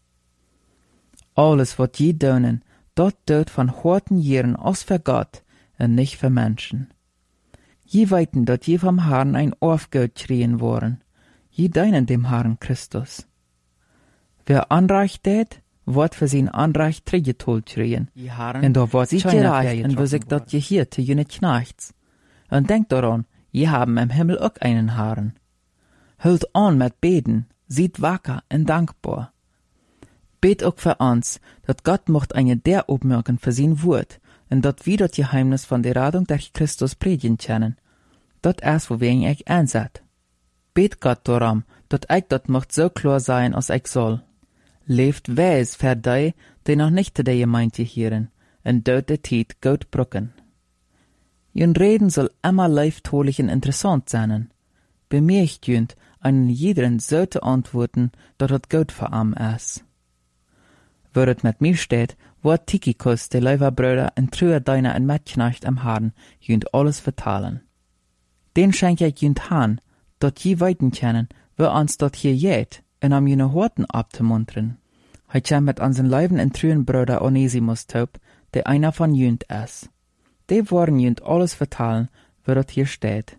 Alles, wat je dönen, dort död von horten Jahren aus für Gott und nicht für Menschen. Je weiten, dort je vom Herrn ein Aufgeld schrien worden, je deinen dem Herrn Christus. Wer Anreich tät, wird für sein Anreich trigetol schrien, und da wird sich gereicht, und wo sich dort gehiert, jene Knechts. Und denkt daran, je haben im Himmel auch einen Herrn. Hüllt an mit Beten, sieht wacker und dankbar. Bet auch für uns, dat Gott mocht eine der obmerken für sein Wort, und dat wir das Geheimnis von der Radung durch Christus predigen können. Dat erst, wo wir ihn euch einset. Bet Gott darum, dat ich dat mocht so klar sein, als ich soll. Leeft weis für die noch nicht zu der Gemeinde hören, und dort der Tiet gut brücken. Jün Reden soll immer leiftolich und interessant sein. Bemerkt jünt, einen jederen so zu antworten, dat het gut für am ist. Wo het mit mir steht, wird Tychicus, der Leiberbrüder, und trühe deiner und Mitknecht am Herrn, jünt alles vertalen. Den schenk ich jünt han, dat je weiten kennen, wo uns dort hier jet, und am jene Horten abzumuntern. Heit ja mit unseren Leiben und trühen Brüder Onesimus taub, der einer von jünt ist. Die wollen jünt alles vertalen, wo dort hier steht.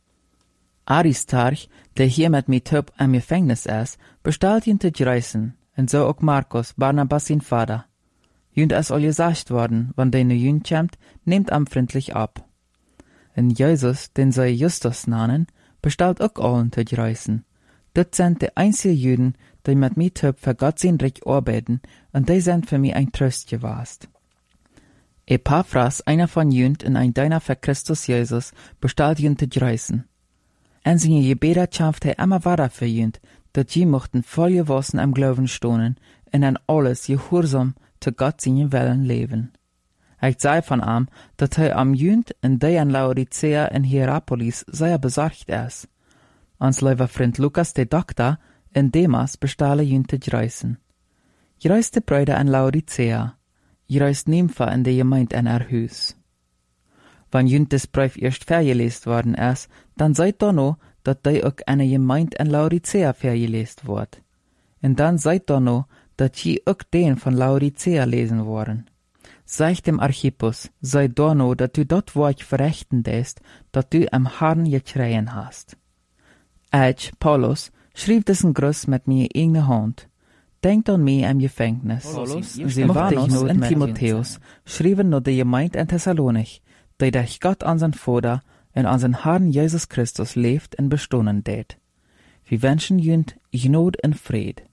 Aristarch, der hier mit mir taub am Gefängnis ist, bestellt jünt zu reisen, und so auch Markus, Barnabas sein Vater. Jünt ist all gesagt worden, wann deine jünt kommt, nehmt am freundlich ab. Und Jesus, den sie Justus nannen, bestellt auch allen zu reisen. Dat sind die einzigen Jüden, die mit mir taub für Gott sein Reich arbeiten, und die sind für mich ein Trost gewesen. Epaphras, einer von jünt und ein Diener für Christus Jesus, bestellt jünt zu reisen. En seine Gebete kämpft immer weiter für jünt, dat je mochten voll gewassen am Glauben stohnen und an alles gehorsam zu Gott seinen Willen leben. Ich sei von ihm, dat am jünt und die an Laodicea in Hierapolis sehr besorgt ist. Ans lieber Freund Lukas, der Doktor, in Demas bestelle jünt zu reisen. Je reiste Brüder an Laodicea, je reist Nympha in der Gemeinde an Hus. Wenn jünt des Brief erst vergelesen worden ist, dann seid da noch, dat die auch eine Gemeinde an Laodicea vergelesen wird. Und dann seid da noch, dat je auch den von Laodicea lesen worden. Sag dem Archippus, sei da noch, dat du dort Wort verrechten lässt, dat du am Herrn geschreien hast. Ich, Paulus, schrieb diesen Gruß mit mir eigene Hand. Denkt an mich im Gefängnis. Silvanus und Timotheus schrieben nur die Gemeinde in Thessalonich, die durch Gott unseren Vater und unseren Herrn Jesus Christus lebt und bestohnen tät. Wir wünschen jünt Gnade und Fried.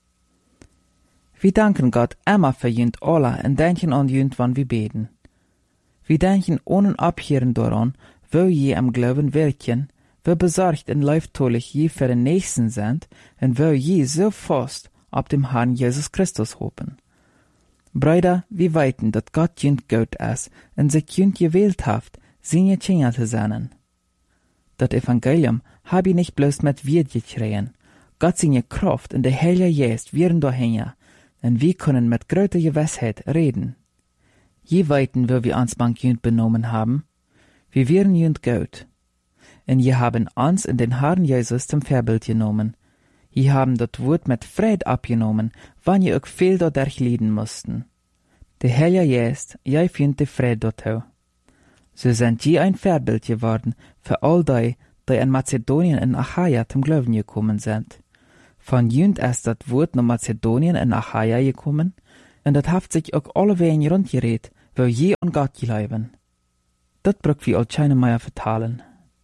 Wir danken Gott immer für jünt alle und denken an jünt, wann wir beten. Wir denken ohne Abhören daran, wo je am Glauben wirken, wo besorgt und leiftolich je für den Nächsten sind und wo je so fast ab dem Herrn Jesus Christus hoffen. Brüder, wir weiten, dass Gott jünt gut ist und sich jünt gewählt haft, seine Kinder zu sein. Das Evangelium hab ich nicht bloß mit Wort geschrien. Gott seine Kraft und der Heilige Geist wären dahinter, und wir können mit größter Gewissheit reden. Je weiten, wo wir uns bank jünt benommen haben, wir wären jünt gut. Und je haben uns in den Herrn Jesus zum Vorbild genommen. Je haben das Wort mit Fried abgenommen, wann je auch viel dadurch leiden mussten. Der Heilige Geist, je findet die Fried dorthin. So sind je ein Vorbild geworden für all die in Mazedonien und Achaia zum Glauben gekommen sind. Von jünd ist das Wort nach Mazedonien und Achaia gekommen, und das hat sich auch alle wegen rundgeredet, wo je an Gott geleben. Das braucht wir all keine mehr vertalen.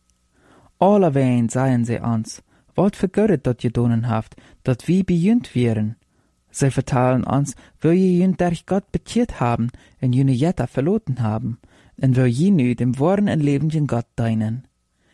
Alle wegen seien sie uns, wat für Gott dat gedonen haft, dat wir bejünd wären. Sie vertalen uns, wo je jünd durch Gott bekeert haben, und jene Jetta verloren haben, und wo je nu dem wahren und lebenden Gott deinen.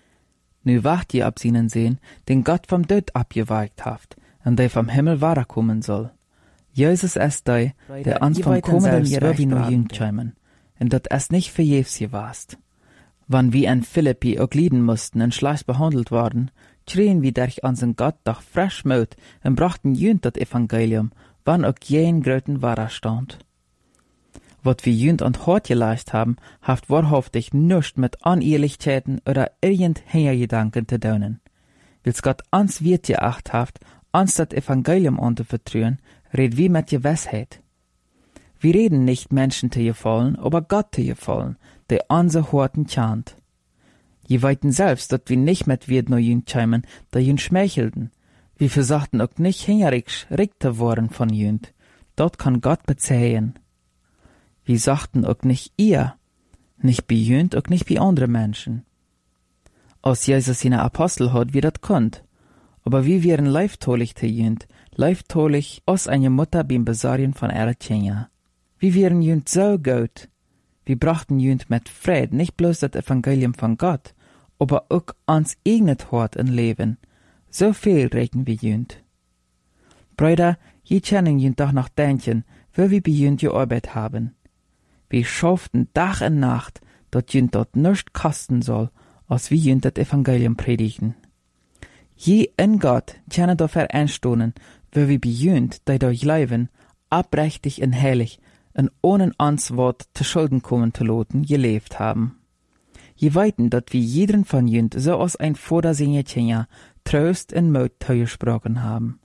Nu wacht je ab ihnen sehen, den Gott vom Tod abgeweicht haft, und der vom Himmel wahrkommen soll. Jesus ist der uns vom kommenden Jahr wie nur jünd schämen, und dat es nicht verjährs gewast. Wann wir in Philippi auch lieden mussten und schlecht behandelt worden, schrien wir durch unseren Gott doch frisch Mut und brachten jünd das Evangelium, wann auch jen gröten Widerstand. Wat wir jünd und hart geleistet haben, haft wahrhaftig nichts mit Unehrlichkeiten oder irgendwelchen Gedanken zu tun. Wils Gott uns wird geacht haft, uns das Evangelium anzuvertrauen, red wie mit Gewissheit. Wir reden nicht Menschen zu gefallen, aber Gott zu gefallen, der unser Horten chant. Je weiten selbst, dass wir nicht mit wird nur jünd schämen, da jünd schmeichelten. Wir versuchten auch nicht hingerisch, richter worden von jünd. Dort kann Gott bezähen. Wir sagten auch nicht ihr, nicht bei jünd, auch nicht bei anderen Menschen. Als Jesus seine Apostel hat, wie das konnt. Aber wir wären leiftolig zu jünd, leiftolig aus einer Mutter beim Besarien von ihrer Kinder. Wir wären jünd so gut. Wir brachten jünd mit Fried nicht bloß das Evangelium von Gott, aber auch ans eigenes Hort und Leben. So viel regen wir jünd. Brüder, je kennen jünd doch noch denken, wo wir bei jünd gearbeitet haben. Wir schafften Tag und Nacht, dass jünd dort nichts kosten soll, als wir jünd das Evangelium predigen. Je in Gott kennen dafür einstoßen, wo wir bei jünd, die durch leben, abrechtig und heilig, und ohne uns Wort zu Schulden kommen zu lassen, gelebt haben. Je weiten, dass wir jeden von jünd so aus ein Vordersingetchen Trost und Mut zugesprochen haben.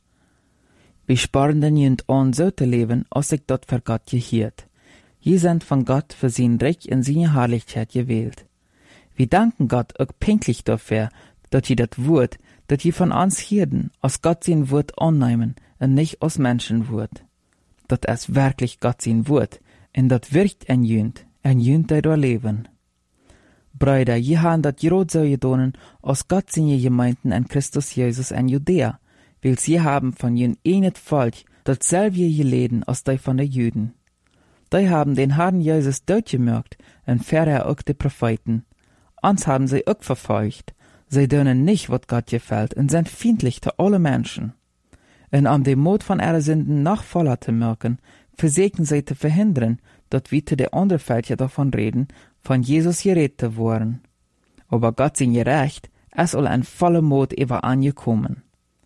Wir sparen den jünd an, so zu leben, als sich dort für Gott gehiert. Je sind von Gott für sein Reich und seine Herrlichkeit gewählt. Wir danken Gott auch pinklich dafür, dass je das Wort, das je von uns hirden, aus Gott sein Wort annehmen und nicht aus Menschenwort. Das ist wirklich Gott sein Wort, und das wirkt ein Jünd, der da leben. Brüder, je haben das gerot so gedonen, aus Gott seine Gemeinden in Christus Jesus in Judäa, weil sie haben von jen enet Volk dasselbe geleden als die von den Juden. Die haben den Herrn Jesus durchgemerkt und vorher auch die Propheten. Uns haben sie auch verfolgt. Sie dönen nicht, was Gott gefällt, und sind feindlich zu allen Menschen. Und um den Mut von ihrer Sünden noch voller zu merken, versägen sie zu verhindern, dass wir zu den anderen Völkern davon reden, von Jesus geredet worden. Aber Gott sein Gerecht, es soll ein voller Mut über angekommen.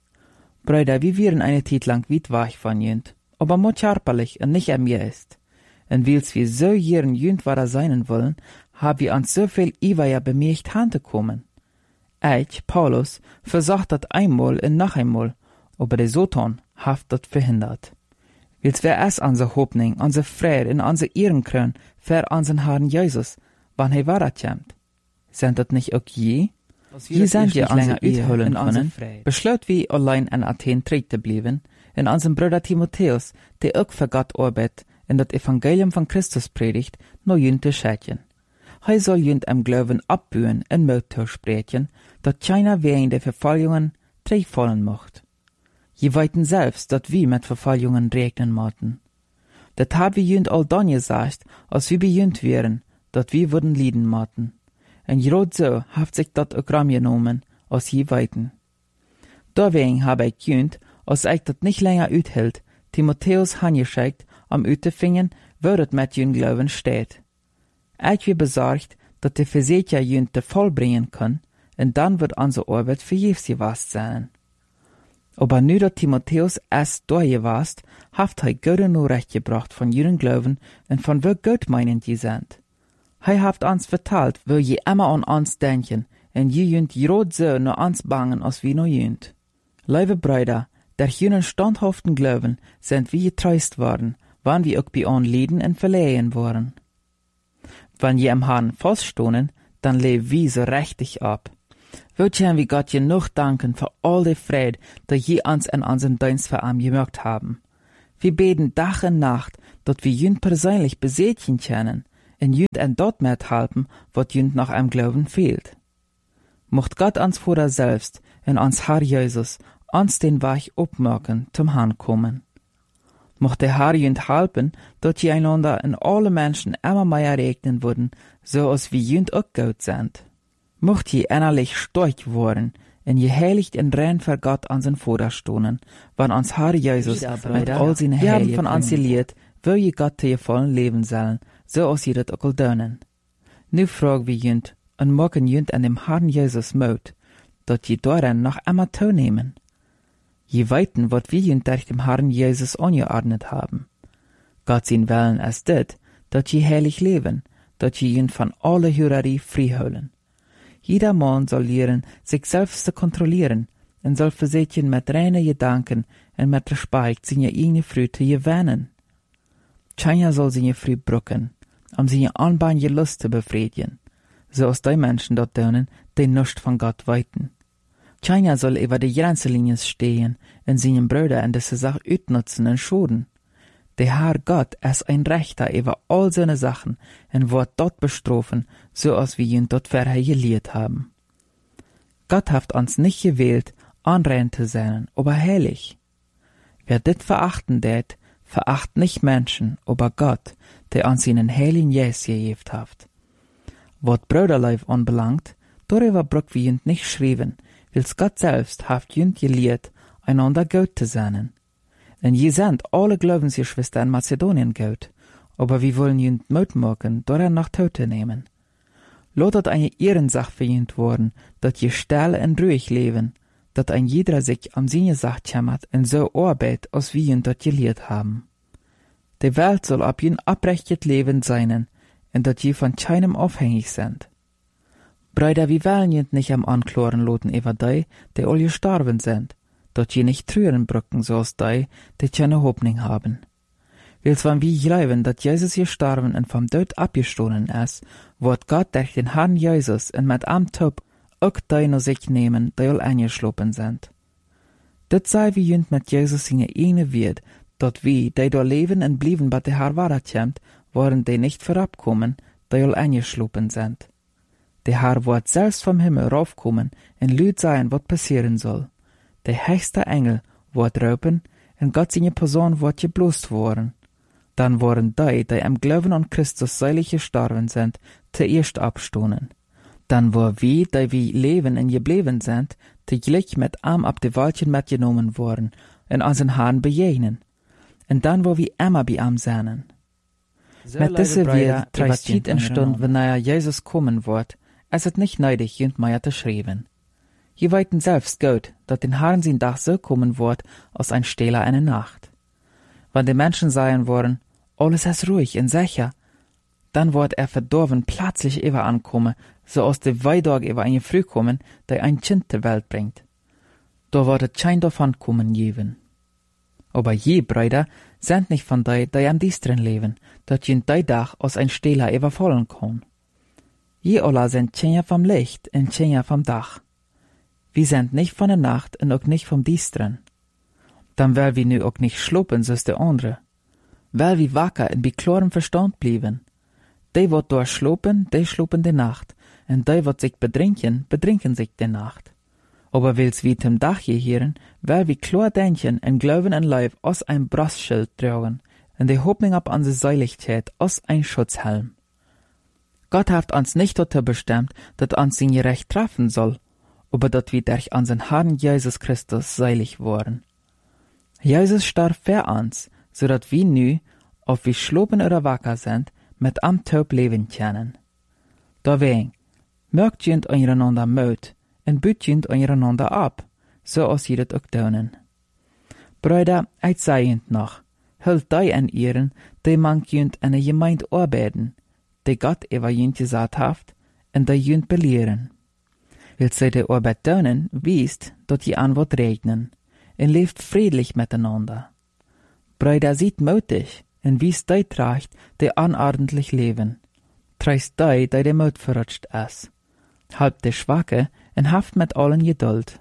Brüder, wir wären eine Zeit lang weit weg von jünd, aber mut körperlich und nicht an mir ist. Und weil's wir so jeren jünd weiter sein wollen, haben wir uns so viel Iweier bemerkt hantekommen. Ich, Paulus, versucht das einmal und noch einmal, aber der Satan hat das verhindert. Weil's wär es unsere Hoffnung, unsere Freude und unsere Ehrenkron für unseren Herrn Jesus, wann er weiterkommt. Sind das nicht auch je? Je sind ja länger uitholen können, beschloot wir allein in Athen treten zu bleiben, in unserem Bruder Timotheus, der auch für Gott arbeitet, in das Evangelium von Christus predigt, nur jünd zu schätzen. Er soll jünd im Glauben abbühen und Mut sprechen, dass keiner wegen der Verfolgungen fallen mocht. Je weiten selbst, dass wir mit Verfolgungen regnen mochten. Das haben wir jünd all dann gesagt, als wir bejünd wären, dass wir würden lieden mochten. Und gerade so hat sich das auch genommen, als je weiten. Deswegen habe ich jünd, als ich das nicht länger uthält, Timotheus angeschickt, um utzufinden, wo das mit jünd Glauben steht. Ich bin besorgt, dass der Versäger jünd te vollbringen kann, und dann wird unsere Arbeit vergebens gewesen sein. Aber nu dat Timotheus es durchgewast, haft er gute Nachricht gebracht von ihren Glauben und von wo Gott meinend je sind. Er haft uns vertalt, wo je immer an uns denken, und je jünd gerade so nur uns bangen, als wie nur jünd. Liebe Brüder, der jünen standhaften Glauben sind wir getreust worden, wann wir auch bei uns lieden und verlehen worden. Wenn je am Herrn feststohnen, dann leben wir so richtig ab. Wir können wie Gott genug danken für all die Friede, die je uns in unseren Dienst für ihn gemacht haben. Wir beten Tag und Nacht, dass wir jünd persönlich besätchen können, und jünd en dort mithelfen, was jünd nach einem Glauben fehlt. Mocht Gott uns Vater selbst und uns Herr Jesus uns den Weg aufmachen zum Herrn kommen. Mocht der Herr jünd helfen, dass je einander und alle Menschen immer mehr regnen würden, so als wie jünd auch gut sind. Mocht je innerlich stark worden, und je heiligt und rein für Gott unseren Vater stohnen, wann uns Herr Jesus mit all seinen Herren von uns gelehrt, will je Gott zu vollen Leben sollen, so als je das auch dönen. Nu fragen wir jünd, und machen jünd an dem Herrn Jesus Mut, dass je daran noch einmal teilnehmen. Je weiten, was wir jünd durch dem Herrn Jesus angeordnet haben. Gott sein Willen ist dit, dass je heilig leben, dass je jünd von aller Hürerie freiholen. Jeder Mann soll lernen, sich selbst zu kontrollieren, und soll versetjen mit reinen Gedanken und mit Respekt seine eigene Früchte gewinnen. Keiner soll seine Früchte brücken, seine anbahige Lust zu befriedigen, so als die Menschen dort tun, die nichts von Gott weiten. Keiner soll über die Grenzlinien stehen und seinen Brüder in diese Sache utnutzen und schaden. Der Herr Gott ist ein Rechter über all seine Sachen und wird dort bestrafen, so als wir ihn dort vorher gelehrt haben. Gott hat uns nicht gewählt, anrein zu sein, aber heilig. Wer dit verachten det, veracht nicht Menschen, aber Gott, der uns seinen heiligen Jesus gegeben hat. Was Brüderleib anbelangt, darüber braucht wir jünd nicht schreiben, weil's Gott selbst hat jünd gelehrt, einander gut zu sein. Und je sind alle Glaubensgeschwister in Mazedonien gut, aber wir wollen jünd Mut machen, daran nach Tote nehmen. Lotet eine Ehrensache für jünd worden, dass je still und ruhig leben, dass ein jeder sich am seine Sache kümmert und so arbeitet, als wir jünd dort gelehrt haben. Die Welt soll ab jünd abrechtet leben sein, und dass je von keinem abhängig sind. Brüder, wir wollen jünd nicht am Ankloren loten über die all gestorben sind, dass je nicht trüren brücken, so als die keine Hoffnung haben. Weil's wenn wir glauben, dass Jesus gestorben und vom Tod abgestohlen ist, wird Gott durch den Herrn Jesus und mit am Tod auch die noch sich nehmen, die all eingeschlopen sind. Das sei wie jünd mit Jesus seine eigene Wert, dass wir, die da leben und blieben, bei der Herr weiterkommt, wollen die nicht vorabkommen, die all eingeschlopen sind. Der Herr wird selbst vom Himmel raufkommen und lüd sein, was passieren soll. Der höchste Engel wird raupen und Gott seine Person wird geblost worden. Dann worden die am Glauben an Christus seilig gestorben sind, zuerst abstohnen. Dann wo wir, die wir leben und geblieben sind, täglich mit am ab die Waldchen mitgenommen worden und unseren Herrn begegnen. Und dann wo wir immer bei ihm sein. So mit dieser Welt treist Zeit in Stund, wenn Jesus kommen wird, es ist nicht nötig, jünd mehr zu schreiben. Je weiten selbst gut, dass den Herrn sein Tag so kommen wird, als ein Stehler eine Nacht. Wenn die Menschen sagen wollen, alles ist ruhig und sicher, dann wird verdorben plötzlich über ankommen, so aus der Weidog über eine Früh kommen, die ein Kind zur Welt bringt. Da wird es kein davon kommen geben. Aber je Brüder sind nicht von die am Diestren leben, dass jünd die Tag aus ein Stehler überfallen kann. Je alle sind Kinder vom Licht und Kinder vom Dach. Wir sind nicht von der Nacht und auch nicht vom Diestren. Dann will wir nu auch nicht schlupen, so ist der andere. Weil wir wacker und bei klarem Verstand blieben. Die, wat dort schlupen die Nacht, und die, wat sich bedrinken sich die Nacht. Aber will's wie zum Dach gehieren, weil wir klar denken und glauben an Leib aus ein Brustschild tragen, und die Hoffnung ab unsere Seiligkeit aus ein Schutzhelm. Gott hat uns nicht dazu bestimmt, dass uns sein Gerecht treffen soll, aber dass wir durch unseren Herrn Jesus Christus seilig worden. Jesus starb für uns, so dass wir nu, ob wir schlopen oder wacker sind, mit am Taub leben können. Deswegen, mögt jünd einander Mut und büt jünd einander ab, so als ihr das auch tun. Brüder, ich sei jünd noch, hüllt die an ihren, die man jünd an der Gemeinde arbeiten, die Gott über jünd gesagt hat, und die jünd belehren. Will sie die Arbeit tun, wisst, dass die Antwort regnen, und lebt friedlich miteinander. Brüder, seid mutig, und wisst die Tracht, die unordentlich leben. Treist die Mut verrutscht ist. halb de Schwache en haft met allen Geduld.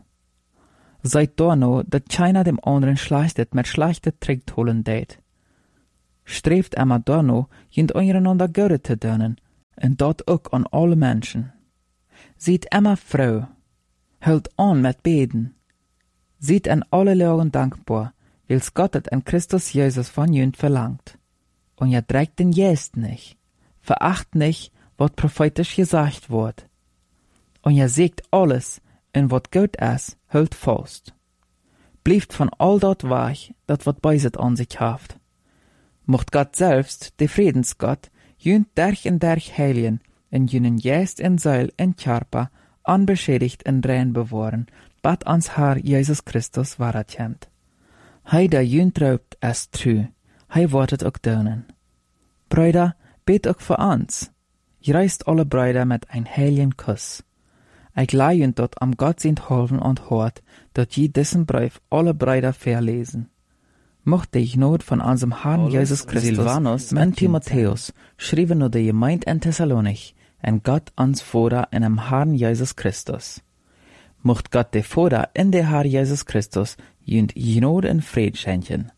Seid no, dat keiner dem anderen schleichtet met schlechte Tricktolen deed. Streeft emma no, jint ondereinander Gode te dönen, en dat ook an alle Menschen. Ziet emma Frau, hult an met beden. Ziet en alle Lagen dankbar, wils Gott het en Christus Jesus van jünt verlangt. Und ja dreigt den Jest nicht, veracht nicht, wat prophetisch gesagt wordt. Und ja siegt alles, en wat gut is, hult vast. Blieft van all dat weg, dat wat beiset an sich haft. Mocht Gott selbst, de Friedensgott, jünt derch heiligen, en jünen Jest en Seil en Körper, unbeschädigt en rein bewahren, bat ans Herr Jesus Christus waratjent. Hij da jünt raubt es true, hij wordt het ook dönen. Brüder, bet ook voor ons. Je reist alle Brüder met ein heiligen Kuss. Ik leih jünt dat am Gott sind holven und hort, dat je diesen Brief alle Brüder verlesen. Mochte ich not von unserem Herrn Jesus Christus, Silvanus und Timotheus, schrieben nur der Gemeinde in Thessalonich, en Gott ans Vater in dem Herrn Jesus Christus. Mocht Gott der Vater in der Herr Jesus Christus jünt Gnade und Fried schenken.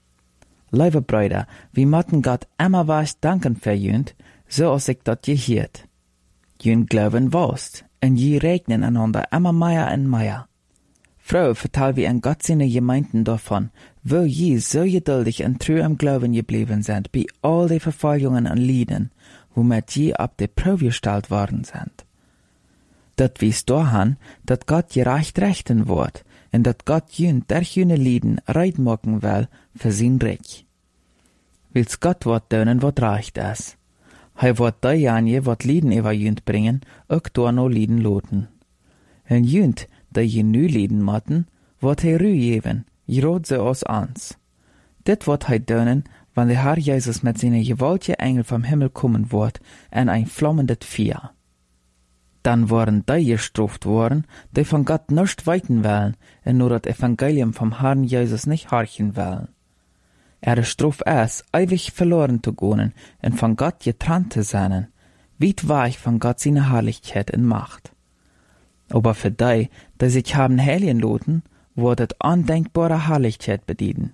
Liebe Brüder, wir mochten Gott immer was danken für jünt, so als ich dat je hiert. Jünt glauben wost, en je regnen einander immer mehr und mehr. Frau vertel wie en Gott seine Gemeinden davon, wo je so geduldig und treu am Glauben geblieben sind, bei all die Verfolgungen und Leiden, womit je ab der Probe gestellt worden sind. Dat wies daran, dat Gott gerecht rechten wird, und dat Gott jünt durch jüne Lieden reit machen will für sein Reich. Wils Gott wird dönen, wat recht is. Hij wird die janje, wat Lieden über jünt bringen, ook door no Lieden loten. En jünt, die je nu Lieden matten, wird hij Ruhe geben, gerade so als ans. Dit wird hij dönen, wann der Herr Jesus mit seinen gewaltigen Engel vom Himmel kommen wird, en ein flammendes Feuer. Dann waren die gestraft worden, die von Gott nicht weiten wollen, und nur das Evangelium vom Herrn Jesus nicht horchen wollen. Straf ist, ewig verloren zu gehen und von Gott getrennt zu sein, weit weg von Gott seine Herrlichkeit und Macht. Aber für die sich haben heiligen loten, wurde es undenkbare Herrlichkeit bedienen.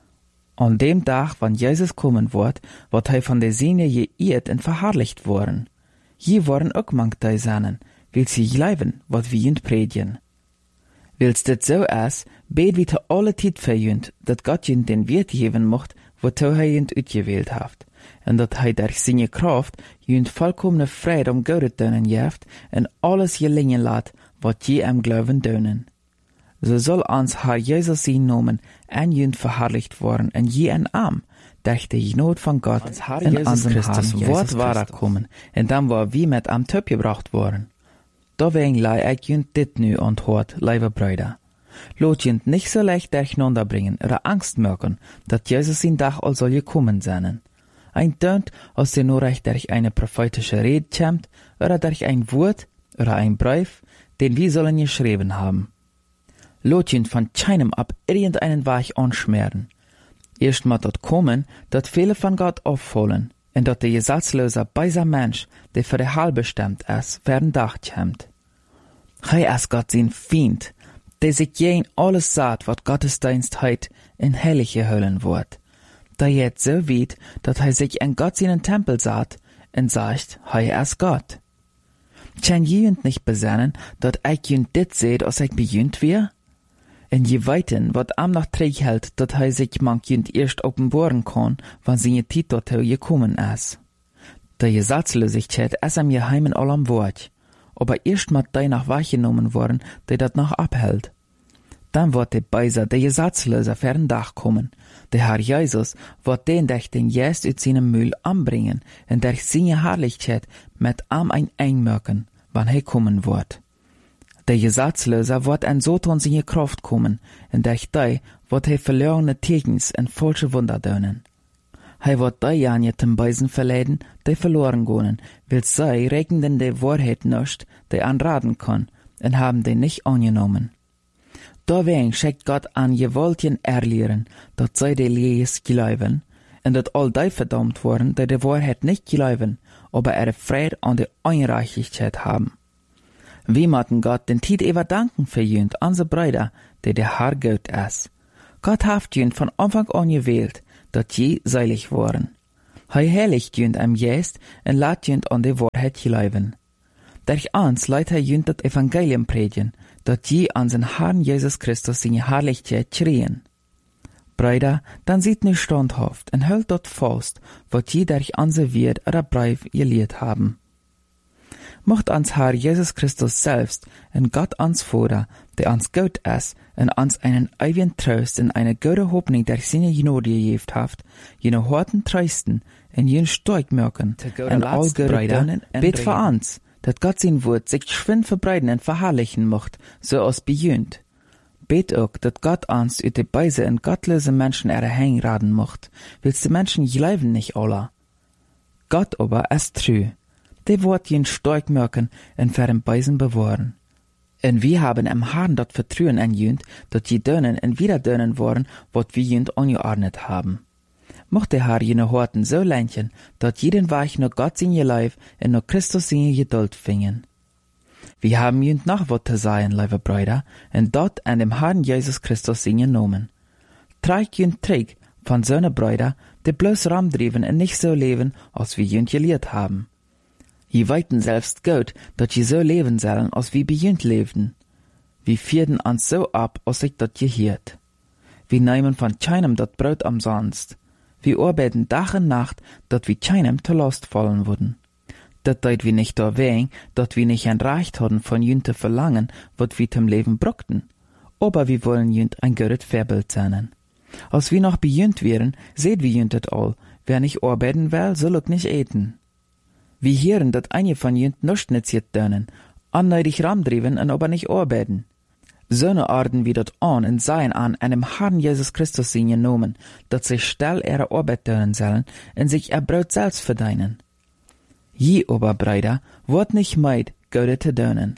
An dem Tag, wann Jesus kommen wird er von der Sinne geirrt und verherrlicht worden. Je waren auch manch die seinen, will sie glauben, was wir jünt predigen. Wils dit so is, bet wie te alle Tid für jünt, dat Gott jünt den Wert geben mocht, wozu hij jünt uitgewählt haft, en dat hij durch seine Kraft jünt vollkommene Freude Gode dönen jeft, en alles gelingen laat, wat je am Glauben dönen. So soll ans Herr Jesus sein Namen en jünt verherrlicht worden, en je en arm, durch die Not von Gott in unserem Christus Wort war kommen, en dann war wie mit am Töp gebracht worden. Deswegen leih ich jünt dit nu antwoord, liebe Brüder. Lot jünt nicht so leicht durcheinander bringen oder Angst merken, dat Jesus in Dach all soll gekommen sein. Ein tönt, als der nur recht durch eine prophetische Rede kommt, oder durch ein Wort, oder ein Brief, den wir sollen geschrieben haben. Lot jünt von keinem ab irgendeinen Weg anschmieren. Erst mal dort kommen, dat viele von Gott auffallen, und dat der gesetzlose beiser Mensch, der für der Heil bestimmt ist, werden Dach kommt. Hij is Gott sein Feind, der sich jen alles sagt, wat Gottesdienst heit in Heilige hüllen wird. Da jetzt so weit, dat hij sich in Gott seinen Tempel sagt und sagt, hij is Gott. Kann jünt nicht besennen, dat ich jünt dit seht, als ich bejünt wir? En je weiten, wat am noch träg hält, dat hij sich manch jünt erst offenbaren kann, wann seine Tid dorthin gekommen ist. Der Gesetzlosigkeit ist am Geheimen allem Wort, aber erst mal die nach wahrgenommen worden, die dat noch abhält. Dann wird der Beiser, der Gesetzlose, fern Dach kommen. Der Herr Jesus wird den durch den Jest uit seinem Mühl anbringen und durch seine Herrlichkeit mit am ein einmerken, wann er kommen wird. Der Gesetzlose wird an Soton seine Kraft kommen und durch die wird er verlorene Tegens und falsche Wunder dönen. Hij wird die Janje zum Beisen verleiden, die verloren gehen, weil sie regnen die Wahrheit nicht, die anraten kann, und haben die nicht angenommen. Deswegen schickt Gott an gewaltigen Erlehren, dass sie die Lehres glauben, und dass all die verdammt worden, die Wahrheit nicht glauben, aber ihre Freude an der Ungerechtigkeit haben. Wie matten Gott den Tiet ewer danken für jünd, onze Brüder, die der Herr Gott ist. Gott haft jünd von Anfang an gewählt, dat je seilig waren. Hij heiligt jünd am Geist en laat jünd an de Wahrheit geloven. Durch ans leidt hij jünd dat Evangelium predigen, dat je an zijn Herrn Jesus Christus seine Herrlichkeit schrien. Brüder, dann seid nu standhaft en hult dort fast, wat je durch anse Wert oder Brief geleerd haben. Mocht ans Herr Jesus Christus selbst en Gott ans Vater, der ans Gott ist, en ans einen ewigen Trost en eine gute Hoffnung durch seine Gnade gegeben haft, jene harten Trösten en jen stark merken, en all gute Brüder, bet für ans, dat Gott sein Wort sich schwind verbreiten en verherrlichen mocht, so als bejünt. Bet auch, dat Gott ans ut de Beise en gottlose Menschen erhängraden mocht, willst die Menschen glauben nicht alle. Gott aber ist treu. De Wort jen stark merken en für den Beisen bewahren. En wir haben am Herrn dat Vertrauen an jünd, dat je dönen en wieder dönen worden, wat wir jünd angeordnet haben. Mocht der Herr jene Horten so lenchen, dat jeden Weich nur Gott singe Leib en nur Christus singe Geduld fingen. Wir haben jünd noch wat zu sagen, liebe Brüder, en dort an dem Herrn Jesus Christus singe nomen. Treig jünd träg von seine Brüder, die bloß ramdriven en nicht so leben, als wir jünd gelehrt haben. Je weiten selbst Gott, dat je so leben sollen, als wie bejünd lebten. Wir vierten ans so ab, als ich dat je hiert. Wir nehmen von keinem dat Brot umsonst. Wir arbeiten Tag und Nacht, dat wir keinem zur Last fallen würden. Dat deut wir nicht erwähnen, dat wir nicht ein Recht hatten, von jünd zu verlangen, wat wir zum Leben brockten. Aber wir wollen jünd ein gutes Vorbild sein. Als wir noch bejünd wären, seht wir jünd dat all. Wer nicht arbeiten will, soll auch nicht eten. Wir hören, dat einige von jünd nicht nütziert dönen, anneidig ramdriven und aber nicht arbeiten. Söne Arten wie dat an und seien an einem Herrn Jesus Christus sind genommen, dat sich still ihre Arbeit dönen sollen und sich ihr Brot selbst verdienen. Je aber, Brüder, wort nicht meid, Gode zu dönen.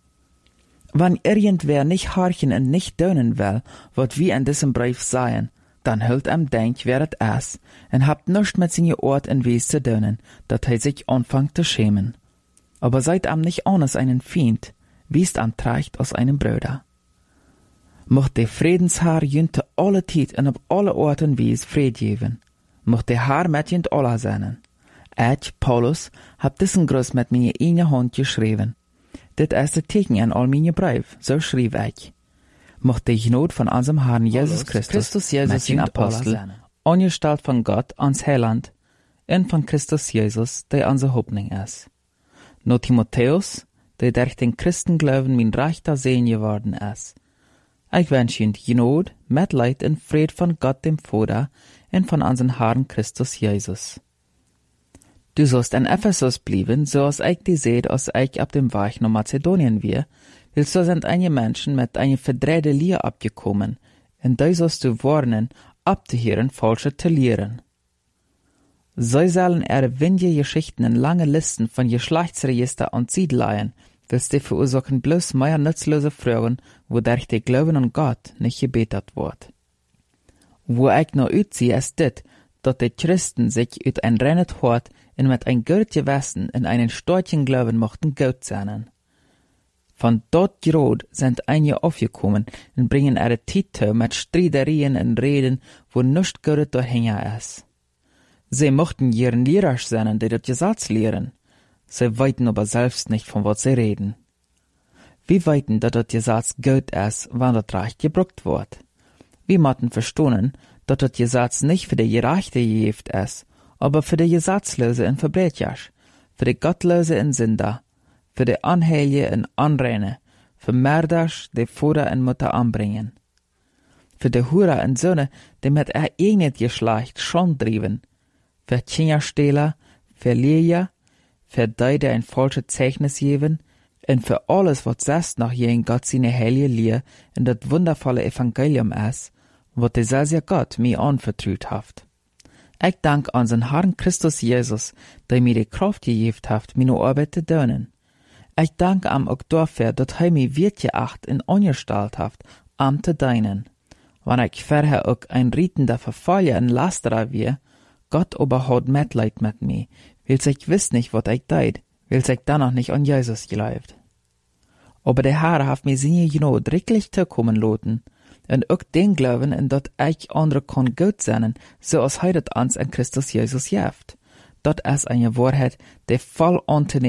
Wann irgendwer nicht horchen und nicht dönen will, wat wir in diesem Brief seien, dann hüllt denk, wer het is, en habt nischt mit seine Ort en Wes zu dönen, dat hij sich anfangt zu schämen. Aber seid nicht anders einen Feind, wiest trägt aus einem Bruder. Mocht der Friedensherr jünd alle Tijd en op alle Orten Wes Fried geben. Mocht der Herr mit jünd alle sein. Ich, Paulus, hab diesen Gruß mit meine eine Hand geschrieben. Dit ist der Teken an all meine Brief, so schrieb ich. Mocht der Gnade von unserem Herrn Jesus Christus Jesus den Apostel, angestalt von Gott ans Heiland, und von Christus Jesus, der unsere Hoffnung ist. No Timotheus, der durch den Christenglauben mein rechter Sehen geworden ist. Ich wünsche Ihnen Gnade, Mitleid und Fried von Gott dem Vater und von unserem Herrn Christus Jesus. Du sollst in Ephesus bleiben, so als ich die seht, als ich ab dem Weg nach Mazedonien wir, weil so sind einige Menschen mit einer verdrehte Lehre abgekommen, und da sollst du warnen, abzuhören, falsche zu lehren. So sollen ihre windige Geschichten in lange Listen von Geschlechtsregister und Siedleien, willst die verursachen bloß mehr nutzlose Fragen, wodurch der Glauben an Gott nicht gebetet wird. Wo ich noch utziehe, ist dit, dass die Christen sich ut ein rennet Hort und mit ein Gott Gewissen in einen starken Glauben mochten Gott sein. Von dort gerot sind einige aufgekommen und bringen ihre Titel mit Streiterien und Reden, wo nicht Gott dahinter ist. Sie mochten ihren Lehrer sein, die das Gesetz lehren. Sie weiten aber selbst nicht, von was sie reden. Wir weiten, dass das Gesetz Gott ist, wann das Recht gebraucht wird. Wir mochten verstehen, dass das Gesetz nicht für die Gerechte gegeben ist, aber für die Gesetzlose und Verbrecher, für die Gottlose und Sünder, für die Anheilige und Anreine, für Mörder, die Vater und Mutter anbringen, für die Hure und Söhne, die mit ihr eigenes Geschlecht schon trieben, für Kinderstehler, für Lehrer, für die, die ein falsches Zeichnis geben, und für alles, was selbst noch je in Gott seine heilige Lehre in das wundervolle Evangelium ist, was der selbe Gott mir anvertraut hat. Ich danke unseren Herrn Christus Jesus, der mir die Kraft gegeben hat, meine Arbeit zu tun. Ich danke ihm auch dafür, dass er mich wertgeacht und angestellt hat, am zu dienen. Wenn ich vorher auch ein rietender Verfeuer und Lasterer war, Gott aber hat Mitleid mit mir, weil ich wiss nicht, was ich tät, weil ich dann noch nicht an Jesus glaubt. Aber der Herr hat mir seine Genade wirklich zukommen lassen. Und auch den Glauben, in dat ich andere kann gut sein, so als heute uns in Christus Jesus jeft. Dat ist eine Wahrheit, die voll anzunehmen